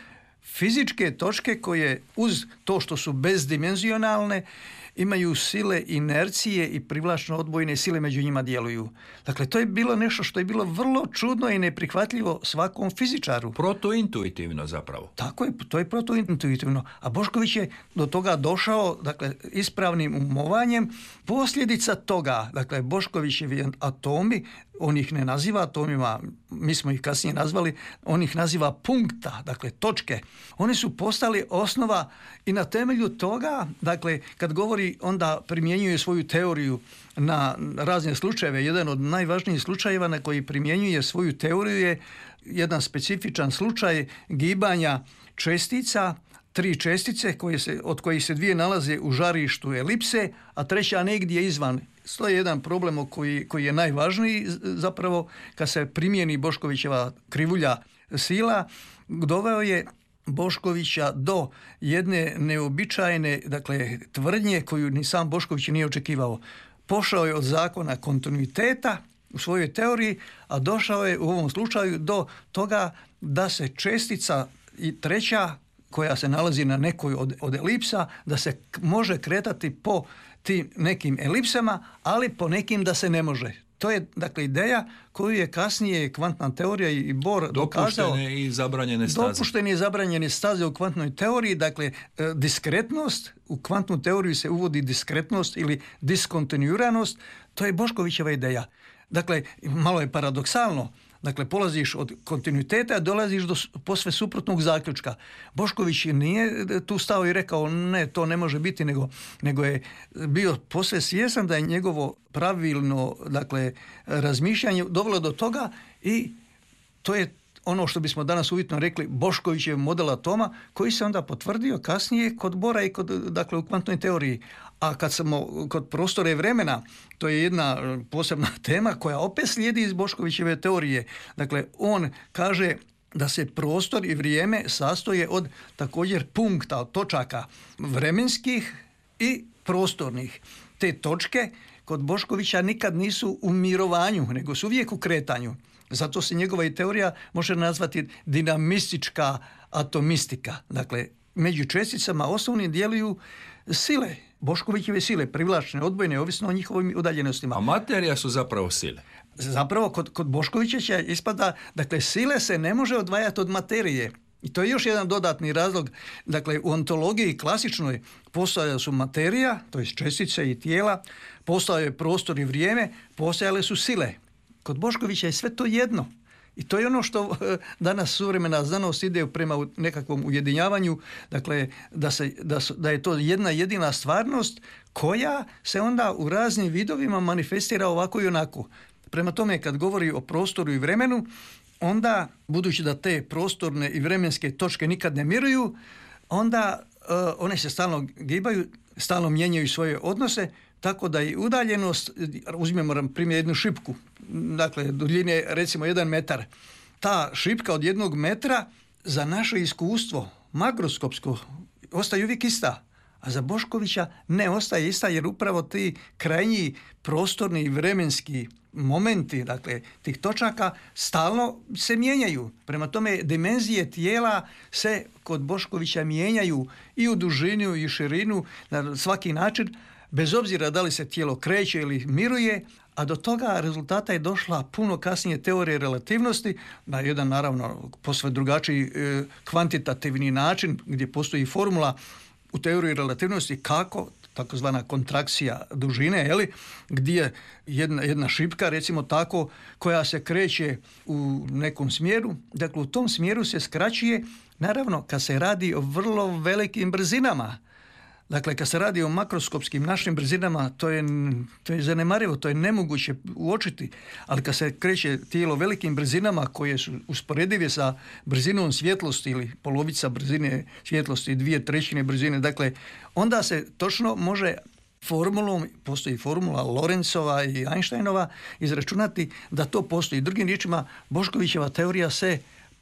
fizičke točke koje uz to što su bezdimenzionalne imaju sile inercije i privlačno odbojne sile među njima djeluju. Dakle, to je bilo nešto što je bilo vrlo čudno i neprihvatljivo svakom fizičaru. Protointuitivno zapravo. Tako je, to je protointuitivno. A Bošković je do toga došao, dakle, ispravnim umovanjem. Posljedica toga, dakle, Boškovićevi atomi, on ih ne naziva atomima, mi smo ih kasnije nazvali, on ih naziva punkta, dakle, točke. Oni su postali osnova i na temelju toga, dakle, kad govori, onda primjenjuje svoju teoriju na razne slučajeve. Jedan od najvažnijih slučajeva na koji primjenjuje svoju teoriju je jedan specifičan slučaj gibanja čestica, tri čestice koje se, od kojih se dvije nalaze u žarištu elipse, a treća negdje izvan. To je jedan problem koji, koji je najvažniji zapravo kad se primijeni Boškovićeva krivulja sila. Doveo je Boškovića do jedne neobičajne, dakle, tvrdnje koju ni sam Bošković nije očekivao. Pošao je od zakona kontinuiteta u svojoj teoriji, a došao je u ovom slučaju do toga da se čestica i treća koja se nalazi na nekoj od, od elipsa, da se k- može kretati po tim nekim elipsama, ali po nekim da se ne može. To je, dakle, ideja koju je kasnije kvantna teorija i Bohr dokazao. Dopuštene i zabranjene staze. Dopuštene i zabranjene staze u kvantnoj teoriji, dakle, e, diskretnost, u kvantnu teoriju se uvodi diskretnost ili diskontinuiranost, to je Boškovićeva ideja. Dakle, malo je paradoksalno. Dakle, polaziš od kontinuiteta, a dolaziš do posve suprotnog zaključka. Bošković nije tu stao i rekao ne, to ne može biti, nego, nego je bio posve svjestan da je njegovo pravilno, dakle, razmišljanje dovelo do toga i to je ono što bismo danas uvjetno rekli Boškovićev model atoma, koji se onda potvrdio kasnije kod Bora i kod, dakle, u kvantnoj teoriji. A kad smo kod prostora i vremena, to je jedna posebna tema koja opet slijedi iz Boškovićeve teorije. Dakle, on kaže da se prostor i vrijeme sastoje od također punkta, od točaka vremenskih i prostornih. Te točke kod Boškovića nikad nisu u mirovanju, nego su uvijek u kretanju. Zato se njegova i teorija može nazvati dinamistička atomistika. Dakle, među česticama osnovnim djeluju sile, Boškovićeve sile, privlačne, odbojne, ovisno o njihovim udaljenostima. A materija su zapravo sile. Zapravo, kod, kod Boškovića će ispada, dakle, sile se ne može odvajati od materije. I to je još jedan dodatni razlog. Dakle, u ontologiji klasičnoj postojale su materija, to je čestice i tijela, postojao je prostor i vrijeme, postojale su sile. Kod Boškovića je sve to jedno. I to je ono što danas suvremena znanost ide prema nekakvom ujedinjavanju, dakle, da, se, da, su, da je to jedna jedina stvarnost koja se onda u raznim vidovima manifestira ovako i onako. Prema tome, kad govori o prostoru i vremenu, onda, budući da te prostorne i vremenske točke nikad ne miruju, onda uh, one se stalno gibaju, stalno mijenjaju svoje odnose, tako da i udaljenost, uzmemo primjer jednu šipku, dakle, duljine recimo jedan metar. Ta šipka od jednog metra za naše iskustvo, makroskopsko, ostaje uvijek ista. A za Boškovića ne ostaje ista, jer upravo ti krajnji prostorni i vremenski momenti, dakle, tih točaka stalno se mijenjaju. Prema tome, dimenzije tijela se kod Boškovića mijenjaju i u dužinu i u širinu na svaki način, bez obzira da li se tijelo kreće ili miruje, a do toga rezultata je došla puno kasnije teorija relativnosti, na jedan, naravno, posve drugačiji e, kvantitativni način, gdje postoji formula u teoriji relativnosti kako, takozvana kontrakcija dužine, jeli, gdje jedna, jedna šipka, recimo tako, koja se kreće u nekom smjeru, dakle, u tom smjeru se skraćuje, naravno, kad se radi o vrlo velikim brzinama. Dakle, kad se radi o makroskopskim našim brzinama, to je, to je zanemarivo, to je nemoguće uočiti, ali kad se kreće tijelo velikim brzinama koje su usporedive sa brzinom svjetlosti ili polovica brzine svjetlosti, dvije trećine brzine, dakle, onda se točno može formulom, postoji formula Lorenzova i Einsteinova, izračunati da to postoji. Drugim riječima, Boškovićeva teorija se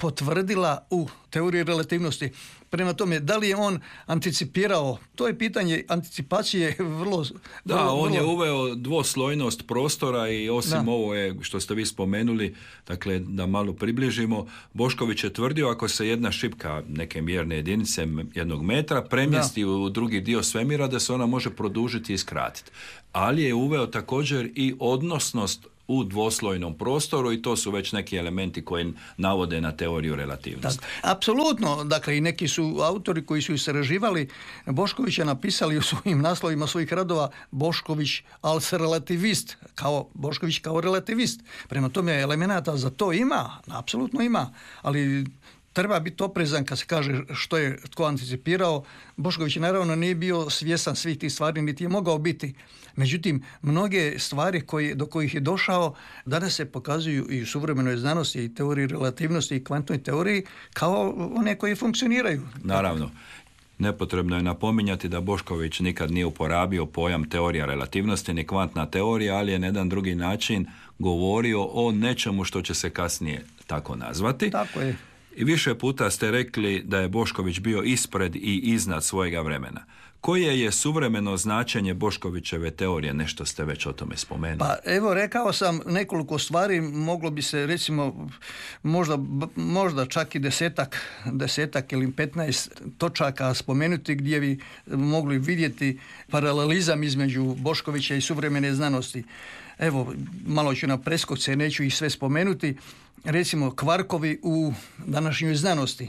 potvrdila u teoriji relativnosti. Prema tome, da li je on anticipirao, to je pitanje anticipacije vrlo... Da, vrlo, on vrlo... je uveo dvoslojnost prostora i osim da. ovo je što ste vi spomenuli, dakle da malo približimo, Bošković je tvrdio ako se jedna šipka neke mjerne jedinice jednog metra premjesti da. u drugi dio svemira da se ona može produžiti i skratiti. Ali je uveo također i odnosnost u dvoslojnom prostoru i to su već neki elementi koji navode na teoriju relativnosti. Tak, apsolutno, dakle i neki su autori koji su istraživali Boškovića napisali u svojim naslovima svojih radova Bošković als relativist, kao Bošković kao relativist. Prema tome elemenata za to ima, apsolutno ima, ali treba biti oprezan kad se kaže što je tko anticipirao. Bošković naravno nije bio svjestan svih tih stvari, niti je mogao biti. Međutim, mnoge stvari koje, do kojih je došao danas se pokazuju i u suvremenoj znanosti i teoriji relativnosti i kvantnoj teoriji kao one koje funkcioniraju. Naravno. Nepotrebno je napominjati da Bošković nikad nije uporabio pojam teorija relativnosti ni kvantna teorija, ali je na jedan drugi način govorio o nečemu što će se kasnije tako nazvati. Tako je. I više puta ste rekli da je Bošković bio ispred i iznad svojega vremena. Koje je suvremeno značenje Boškovićeve teorije? Nešto ste već o tome spomenuli. Pa evo, rekao sam nekoliko stvari, moglo bi se recimo možda, možda čak i desetak, desetak ili petnaest točaka spomenuti gdje bi mogli vidjeti paralelizam između Boškovića i suvremene znanosti. Evo, malo ću na preskoce, neću ih sve spomenuti. Recimo, kvarkovi u današnjoj znanosti.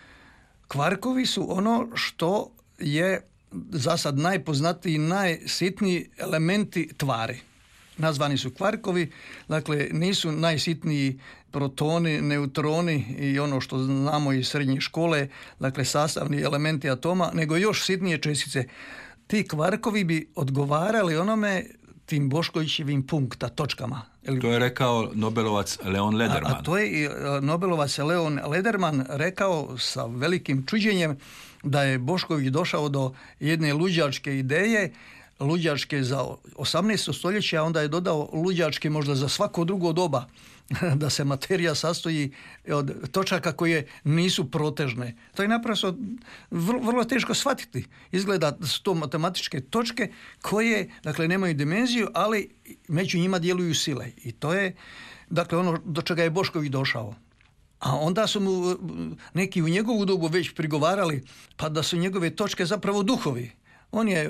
Kvarkovi su ono što je za sad najpoznatiji, najsitniji elementi tvari. Nazvani su kvarkovi, dakle nisu najsitniji protoni, neutroni i ono što znamo iz srednje škole, dakle sastavni elementi atoma, nego još sitnije čestice. Ti kvarkovi bi odgovarali onome tim Boškovićevim punkta, točkama. To je rekao Nobelovac Leon Lederman. A, a to je i Nobelovac Leon Lederman rekao sa velikim čuđenjem da je Bošković došao do jedne luđačke ideje, luđačke za osamnaesto stoljeće, a onda je dodao luđačke možda za svako drugo doba, da se materija sastoji od točaka koje nisu protežne. To je naprosto vrlo, vrlo teško shvatiti. Izgleda da su to matematičke točke koje, dakle, nemaju dimenziju, ali među njima djeluju sile. I to je, dakle, ono do čega je Bošković došao. A onda su mu neki u njegovu dobu već prigovarali pa da su njegove točke zapravo duhovi. On je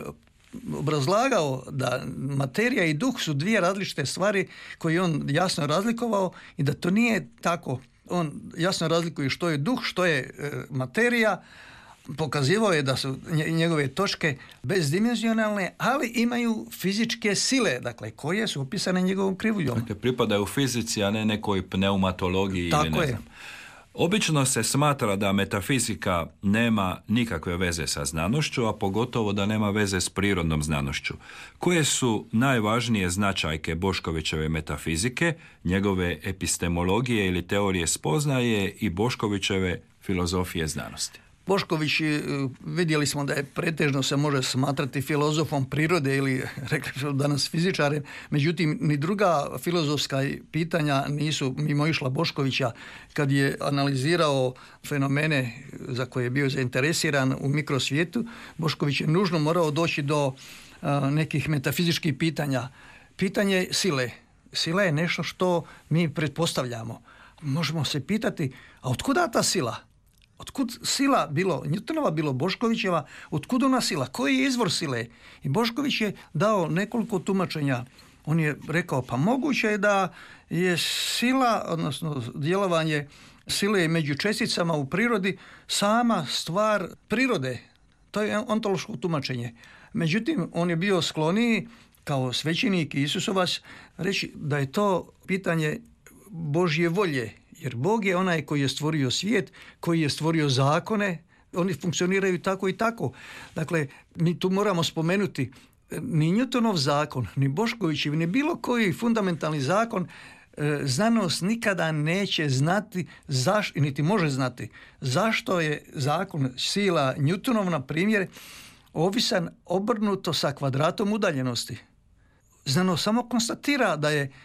obrazlagao da materija i duh su dvije različite stvari koje on jasno razlikovao i da to nije tako. On jasno razlikuje što je duh, što je e, materija. Pokazivao je da su njegove točke bezdimenzionalne, ali imaju fizičke sile, dakle, koje su opisane njegovom krivuljom. Dakle, pripadaju fizici, a ne nekoj pneumatologiji. Tako ili ne je. znam. Obično se smatra da metafizika nema nikakve veze sa znanošću, a pogotovo da nema veze s prirodnom znanošću. Koje su najvažnije značajke Boškovićeve metafizike, njegove epistemologije ili teorije spoznaje i Boškovićeve filozofije znanosti? Bošković, vidjeli smo da je pretežno se može smatrati filozofom prirode ili rekli smo danas fizičarem, međutim ni druga filozofska pitanja nisu mimo išla Boškovića kad je analizirao fenomene za koje je bio zainteresiran u mikrosvijetu. Bošković je nužno morao doći do a, nekih metafizičkih pitanja. Pitanje sile. Sila je nešto što mi pretpostavljamo. Možemo se pitati, a otkuda ta sila? Otkud sila, bilo Newtonova, bilo Boškovićeva, otkud ona sila? Koji je izvor sile? I Bošković je dao nekoliko tumačenja. On je rekao, pa moguće je da je sila, odnosno djelovanje sile među česticama u prirodi sama stvar prirode. To je ontološko tumačenje. Međutim, on je bio skloniji kao svećenik i Isusovac reći da je to pitanje Božje volje. Jer Bog je onaj koji je stvorio svijet, koji je stvorio zakone, oni funkcioniraju tako i tako. Dakle, mi tu moramo spomenuti ni Newtonov zakon, ni Boškovićev, ni bilo koji fundamentalni zakon, znanost nikada neće znati, zaš, niti može znati, zašto je zakon sila Newtonov, na primjer, ovisan obrnuto sa kvadratom udaljenosti. Znanost samo konstatira da je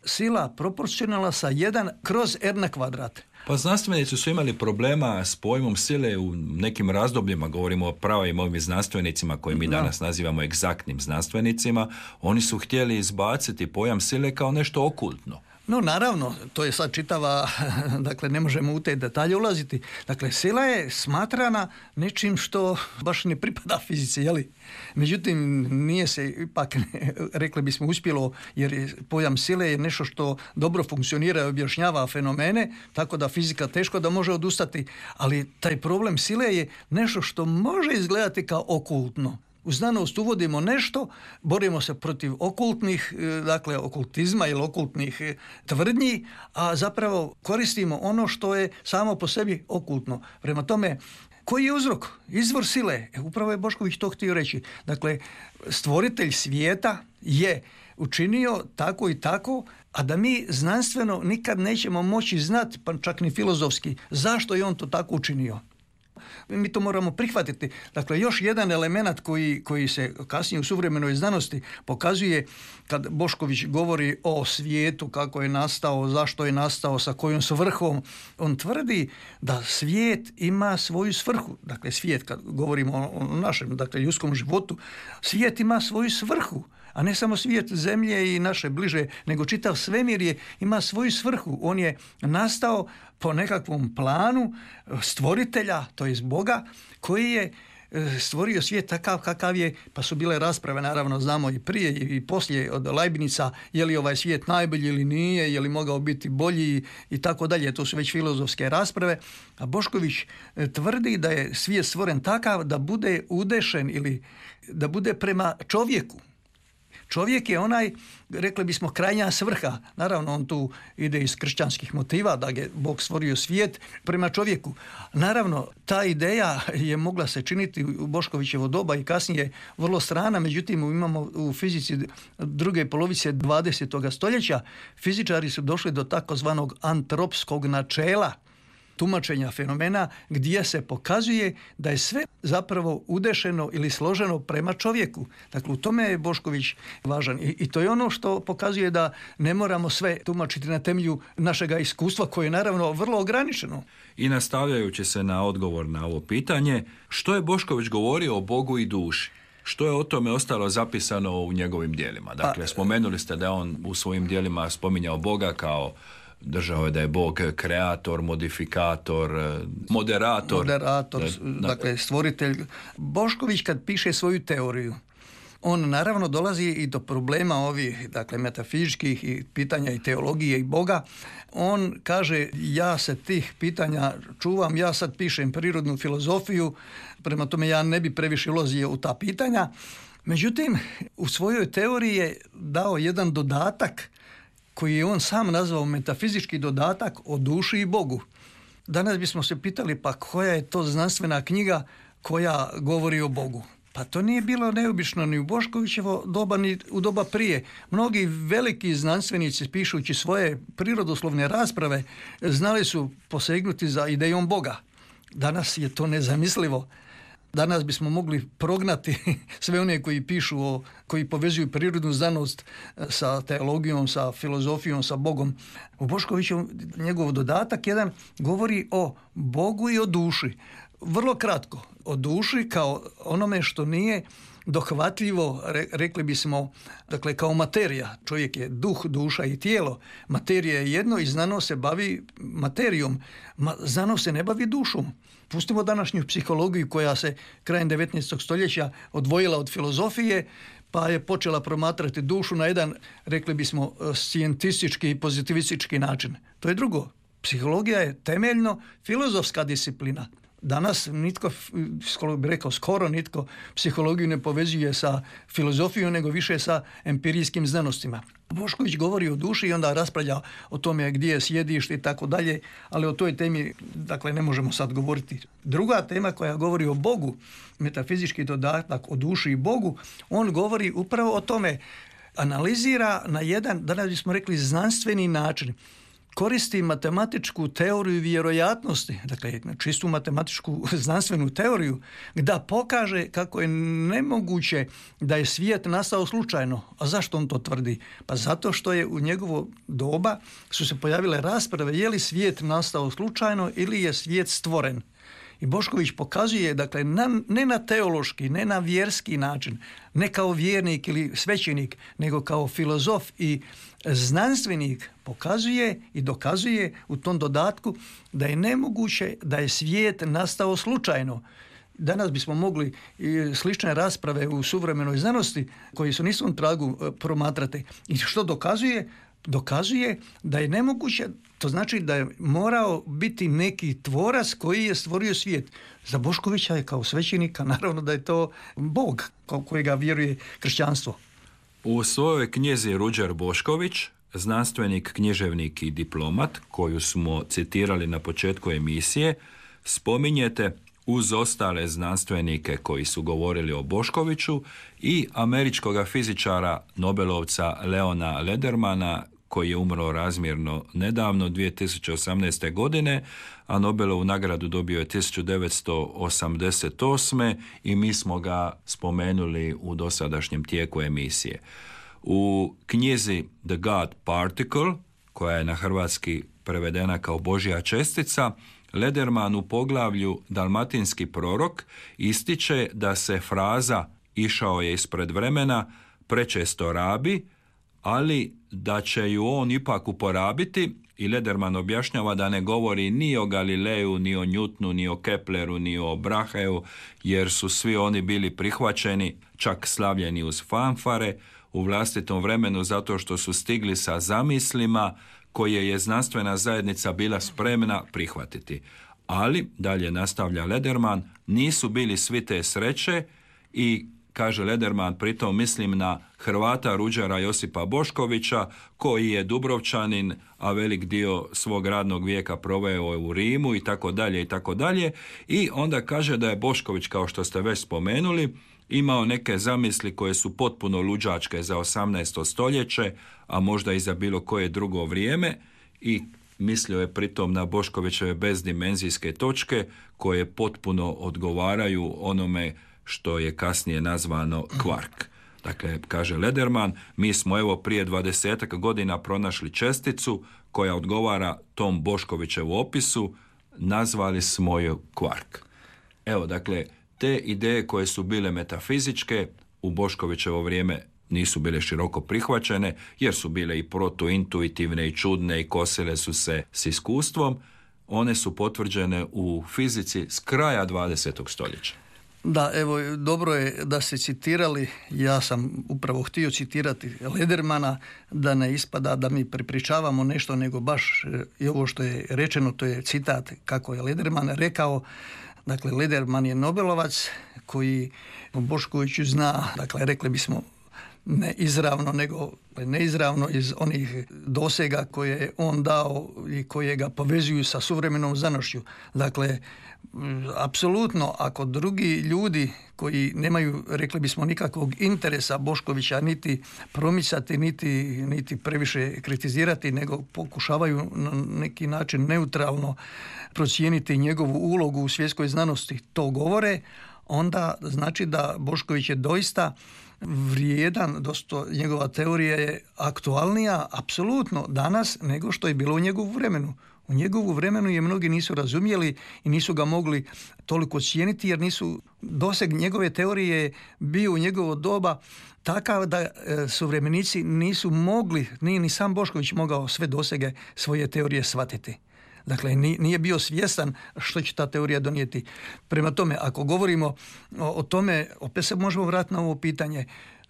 sila proporcionalna sa jedan kroz r na kvadrat. Pa znanstvenici su imali problema s pojmom sile u nekim razdobljima, govorimo o pravim ovim znanstvenicima koje mi danas nazivamo egzaktnim znanstvenicima, oni su htjeli izbaciti pojam sile kao nešto okultno. No, naravno, to je sad čitava, dakle, ne možemo u te detalje ulaziti. Dakle, sila je smatrana nečim što baš ne pripada fizici, jeli? Međutim, nije se ipak, rekli bismo, uspjelo, jer je pojam sile je nešto što dobro funkcionira i objašnjava fenomene, tako da fizika teško da može odustati, ali taj problem sile je nešto što može izgledati kao okultno. U znanost uvodimo nešto, borimo se protiv okultnih, dakle okultizma ili okultnih tvrdnji, a zapravo koristimo ono što je samo po sebi okultno. Prema tome, koji je uzrok? Izvor sile. E, upravo je Bošković to htio reći. Dakle, stvoritelj svijeta je učinio tako i tako, a da mi znanstveno nikad nećemo moći znati, pa čak ni filozofski, zašto je on to tako učinio. Mi to moramo prihvatiti. Dakle, još jedan element koji, koji se kasnije u suvremenoj znanosti pokazuje kad Bošković govori o svijetu, kako je nastao, zašto je nastao, sa kojom svrhom. On tvrdi da svijet ima svoju svrhu. Dakle, svijet, kad govorimo o našem, dakle, ljudskom životu, svijet ima svoju svrhu. A ne samo svijet zemlje i naše bliže, nego čitav svemir je, ima svoju svrhu. On je nastao po nekakvom planu stvoritelja, to jest Boga, koji je stvorio svijet takav kakav je, pa su bile rasprave, naravno znamo i prije i poslije od Leibnica, je li ovaj svijet najbolji ili nije, je li mogao biti bolji i tako dalje. To su već filozofske rasprave. A Bošković tvrdi da je svijet stvoren takav da bude udešen ili da bude prema čovjeku. Čovjek je onaj, rekli bismo, krajnja svrha. Naravno, on tu ide iz kršćanskih motiva, da je Bog stvorio svijet prema čovjeku. Naravno, ta ideja je mogla se činiti u Boškovićevo doba i kasnije vrlo strana, međutim, imamo u fizici druge polovice dvadesetog stoljeća, fizičari su došli do takozvanog antropskog načela tumačenja fenomena, gdje se pokazuje da je sve zapravo udešeno ili složeno prema čovjeku. Dakle, u tome je Bošković važan. I, i to je ono što pokazuje da ne moramo sve tumačiti na temelju našega iskustva, koje je naravno vrlo ograničeno. I nastavljajući se na odgovor na ovo pitanje, što je Bošković govorio o Bogu i duši? Što je o tome ostalo zapisano u njegovim djelima? Dakle, spomenuli ste da je on u svojim djelima spominjao Boga kao držao je da je Bog kreator, modifikator, moderator. Moderator, da, dakle stvoritelj. Bošković kad piše svoju teoriju, on naravno dolazi i do problema ovih, dakle, metafizičkih i pitanja i teologije i Boga. On kaže, ja se tih pitanja čuvam, ja sad pišem prirodnu filozofiju, prema tome ja ne bi previše ulazio u ta pitanja. Međutim, u svojoj teoriji je dao jedan dodatak koji je on sam nazvao metafizički dodatak o duši i Bogu. Danas bismo se pitali, pa koja je to znanstvena knjiga koja govori o Bogu? Pa to nije bilo neobično ni u Boškovićevo doba, ni u doba prije. Mnogi veliki znanstvenici, pišući svoje prirodoslovne rasprave, znali su posegnuti za idejom Boga. Danas je to nezamislivo. Danas bismo mogli prognati sve one koji pišu, o, koji povezuju prirodnu znanost sa teologijom, sa filozofijom, sa Bogom. U Boškoviću njegov dodatak jedan govori o Bogu i o duši. Vrlo kratko, o duši kao onome što nije dohvatljivo, rekli bismo, dakle, kao materija. Čovjek je duh, duša i tijelo. Materija je jedno i znanost se bavi materijom. Ma, znanost se ne bavi dušom. Pustimo današnju psihologiju koja se krajem devetnaestog stoljeća odvojila od filozofije, pa je počela promatrati dušu na jedan, rekli bismo, scijentistički i pozitivistički način. To je drugo. Psihologija je temeljno filozofska disciplina. Danas nitko, skoro bi rekao skoro nitko, psihologiju ne povezuje sa filozofijom, nego više sa empirijskim znanostima. Bošković govori o duši i onda raspravlja o tome gdje je sjedište i tako dalje, ali o toj temi, dakle, ne možemo sad govoriti. Druga tema koja govori o Bogu, metafizički dodatak o duši i Bogu, on govori upravo o tome, analizira na jedan, danas bismo rekli, znanstveni način, koristi matematičku teoriju vjerojatnosti, dakle čistu matematičku znanstvenu teoriju, da pokaže kako je nemoguće da je svijet nastao slučajno. A zašto on to tvrdi? Pa zato što je u njegovo doba su se pojavile rasprave je li svijet nastao slučajno ili je svijet stvoren. I Bošković pokazuje, dakle, na, ne na teološki, ne na vjerski način, ne kao vjernik ili svećenik, nego kao filozof i znanstvenik pokazuje i dokazuje u tom dodatku da je nemoguće da je svijet nastao slučajno. Danas bismo mogli i slične rasprave u suvremenoj znanosti koji su na istom tragu promatrati. I što dokazuje? Dokazuje da je nemoguće, to znači da je morao biti neki tvorac koji je stvorio svijet. Za Boškovića je kao svećenika naravno da je to Bog kao kojega vjeruje kršćanstvo. U svojoj knjizi Ruđer Bošković, znanstvenik, književnik i diplomat, koju smo citirali na početku emisije, spominjete uz ostale znanstvenike koji su govorili o Boškoviću i američkog fizičara Nobelovca Leona Ledermana, koji je umro razmjerno nedavno, dvije tisuće osamnaeste. godine, a Nobelovu nagradu dobio je tisuću devetsto osamdeset osme. i mi smo ga spomenuli u dosadašnjem tijeku emisije. U knjizi The God Particle, koja je na hrvatski prevedena kao Božja čestica, Lederman u poglavlju Dalmatinski prorok ističe da se fraza išao je ispred vremena prečesto rabi, ali da će ju on ipak uporabiti, i Lederman objašnjava da ne govori ni o Galileju, ni o Newtonu, ni o Kepleru, ni o Braheu, jer su svi oni bili prihvaćeni, čak slavljeni uz fanfare, u vlastitom vremenu zato što su stigli sa zamislima koje je znanstvena zajednica bila spremna prihvatiti. Ali, dalje nastavlja Lederman, nisu bili svi te sreće i, kaže Lederman, pritom mislim na Hrvata Ruđera Josipa Boškovića, koji je Dubrovčanin, a velik dio svog radnog vijeka proveo u Rimu i tako dalje i tako dalje. I onda kaže da je Bošković, kao što ste već spomenuli, imao neke zamisli koje su potpuno luđačke za osamnaesto. stoljeće, a možda i za bilo koje drugo vrijeme, i mislio je pritom na Boškovićeve bezdimenzijske točke koje potpuno odgovaraju onome što je kasnije nazvano kvark. Dakle, kaže Lederman, mi smo evo prije dvadesetak godina pronašli česticu koja odgovara tom Boškovićevu opisu, nazvali smo ju kvark. Evo, dakle, te ideje koje su bile metafizičke u Boškovićevo vrijeme nisu bile široko prihvaćene, jer su bile i protuintuitivne i čudne i kosile su se s iskustvom. One su potvrđene u fizici s kraja dvadesetog. stoljeća. Da, evo, dobro je da ste citirali, ja sam upravo htio citirati Ledermana, da ne ispada da mi prepričavamo nešto, nego baš i ovo što je rečeno, to je citat kako je Lederman rekao. Dakle, Lederman je Nobelovac koji Boškoviću zna, dakle, rekli bismo ne izravno, nego neizravno iz onih dosega koje je on dao i koje ga povezuju sa suvremenom znanošću. Dakle, apsolutno, ako drugi ljudi koji nemaju, rekli bismo, nikakvog interesa Boškovića niti promicati, niti, niti previše kritizirati, nego pokušavaju na neki način neutralno procijeniti njegovu ulogu u svjetskoj znanosti, to govore, onda znači da Bošković je doista vrijedan, dosta njegova teorija je aktualnija apsolutno danas nego što je bilo u njegovu vremenu. U njegovu vremenu je mnogi nisu razumjeli i nisu ga mogli toliko cijeniti, jer nisu, doseg njegove teorije bio u njegovo doba takav da e, suvremenici nisu mogli, nije ni sam Bošković mogao sve dosege svoje teorije shvatiti. Dakle, nije bio svjestan što će ta teorija donijeti. Prema tome, ako govorimo o, o tome, opet se možemo vratiti na ovo pitanje,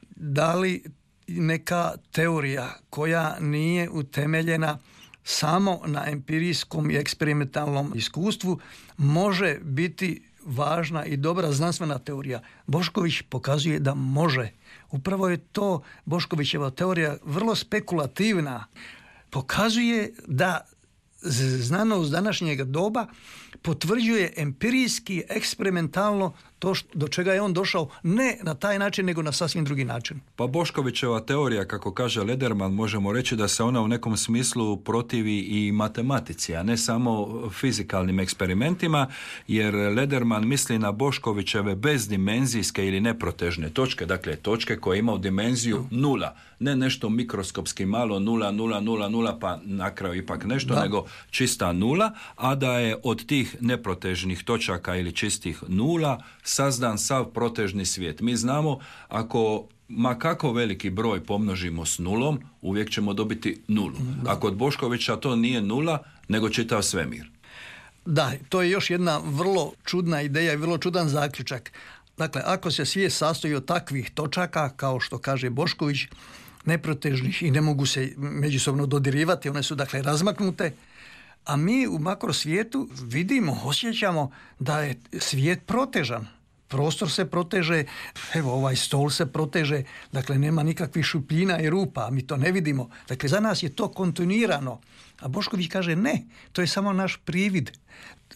da li neka teorija koja nije utemeljena samo na empirijskom i eksperimentalnom iskustvu može biti važna i dobra znanstvena teorija. Bošković pokazuje da može. Upravo je to Boškovićeva teorija vrlo spekulativna. Pokazuje da znanost današnjeg doba potvrđuje empirijski, eksperimentalno to što, do čega je on došao ne na taj način, nego na sasvim drugi način. Pa Boškovićeva teorija, kako kaže Lederman, možemo reći da se ona u nekom smislu protivi i matematici, a ne samo fizikalnim eksperimentima, jer Lederman misli na Boškovićeve bezdimenzijske ili neprotežne točke, dakle točke koje imaju dimenziju nula, ne nešto mikroskopski malo nula, nula, nula, nula, pa na kraju ipak nešto, da. nego čista nula, a da je od tih neprotežnih točaka ili čistih nula sazdan sav protežni svijet. Mi znamo, ako ma kako veliki broj pomnožimo s nulom, uvijek ćemo dobiti nulu. Da. A kod Boškovića to nije nula, nego čitav svemir. Da, to je još jedna vrlo čudna ideja i vrlo čudan zaključak. Dakle, ako se svijet sastoji od takvih točaka, kao što kaže Bošković, neprotežnih i ne mogu se međusobno dodirivati, one su dakle razmaknute, a mi u makrosvijetu vidimo, osjećamo da je svijet protežan. Prostor se proteže, evo ovaj stol se proteže, dakle nema nikakvih šupljina i rupa, mi to ne vidimo. Dakle, za nas je to kontinuirano. A Bošković kaže ne, to je samo naš privid.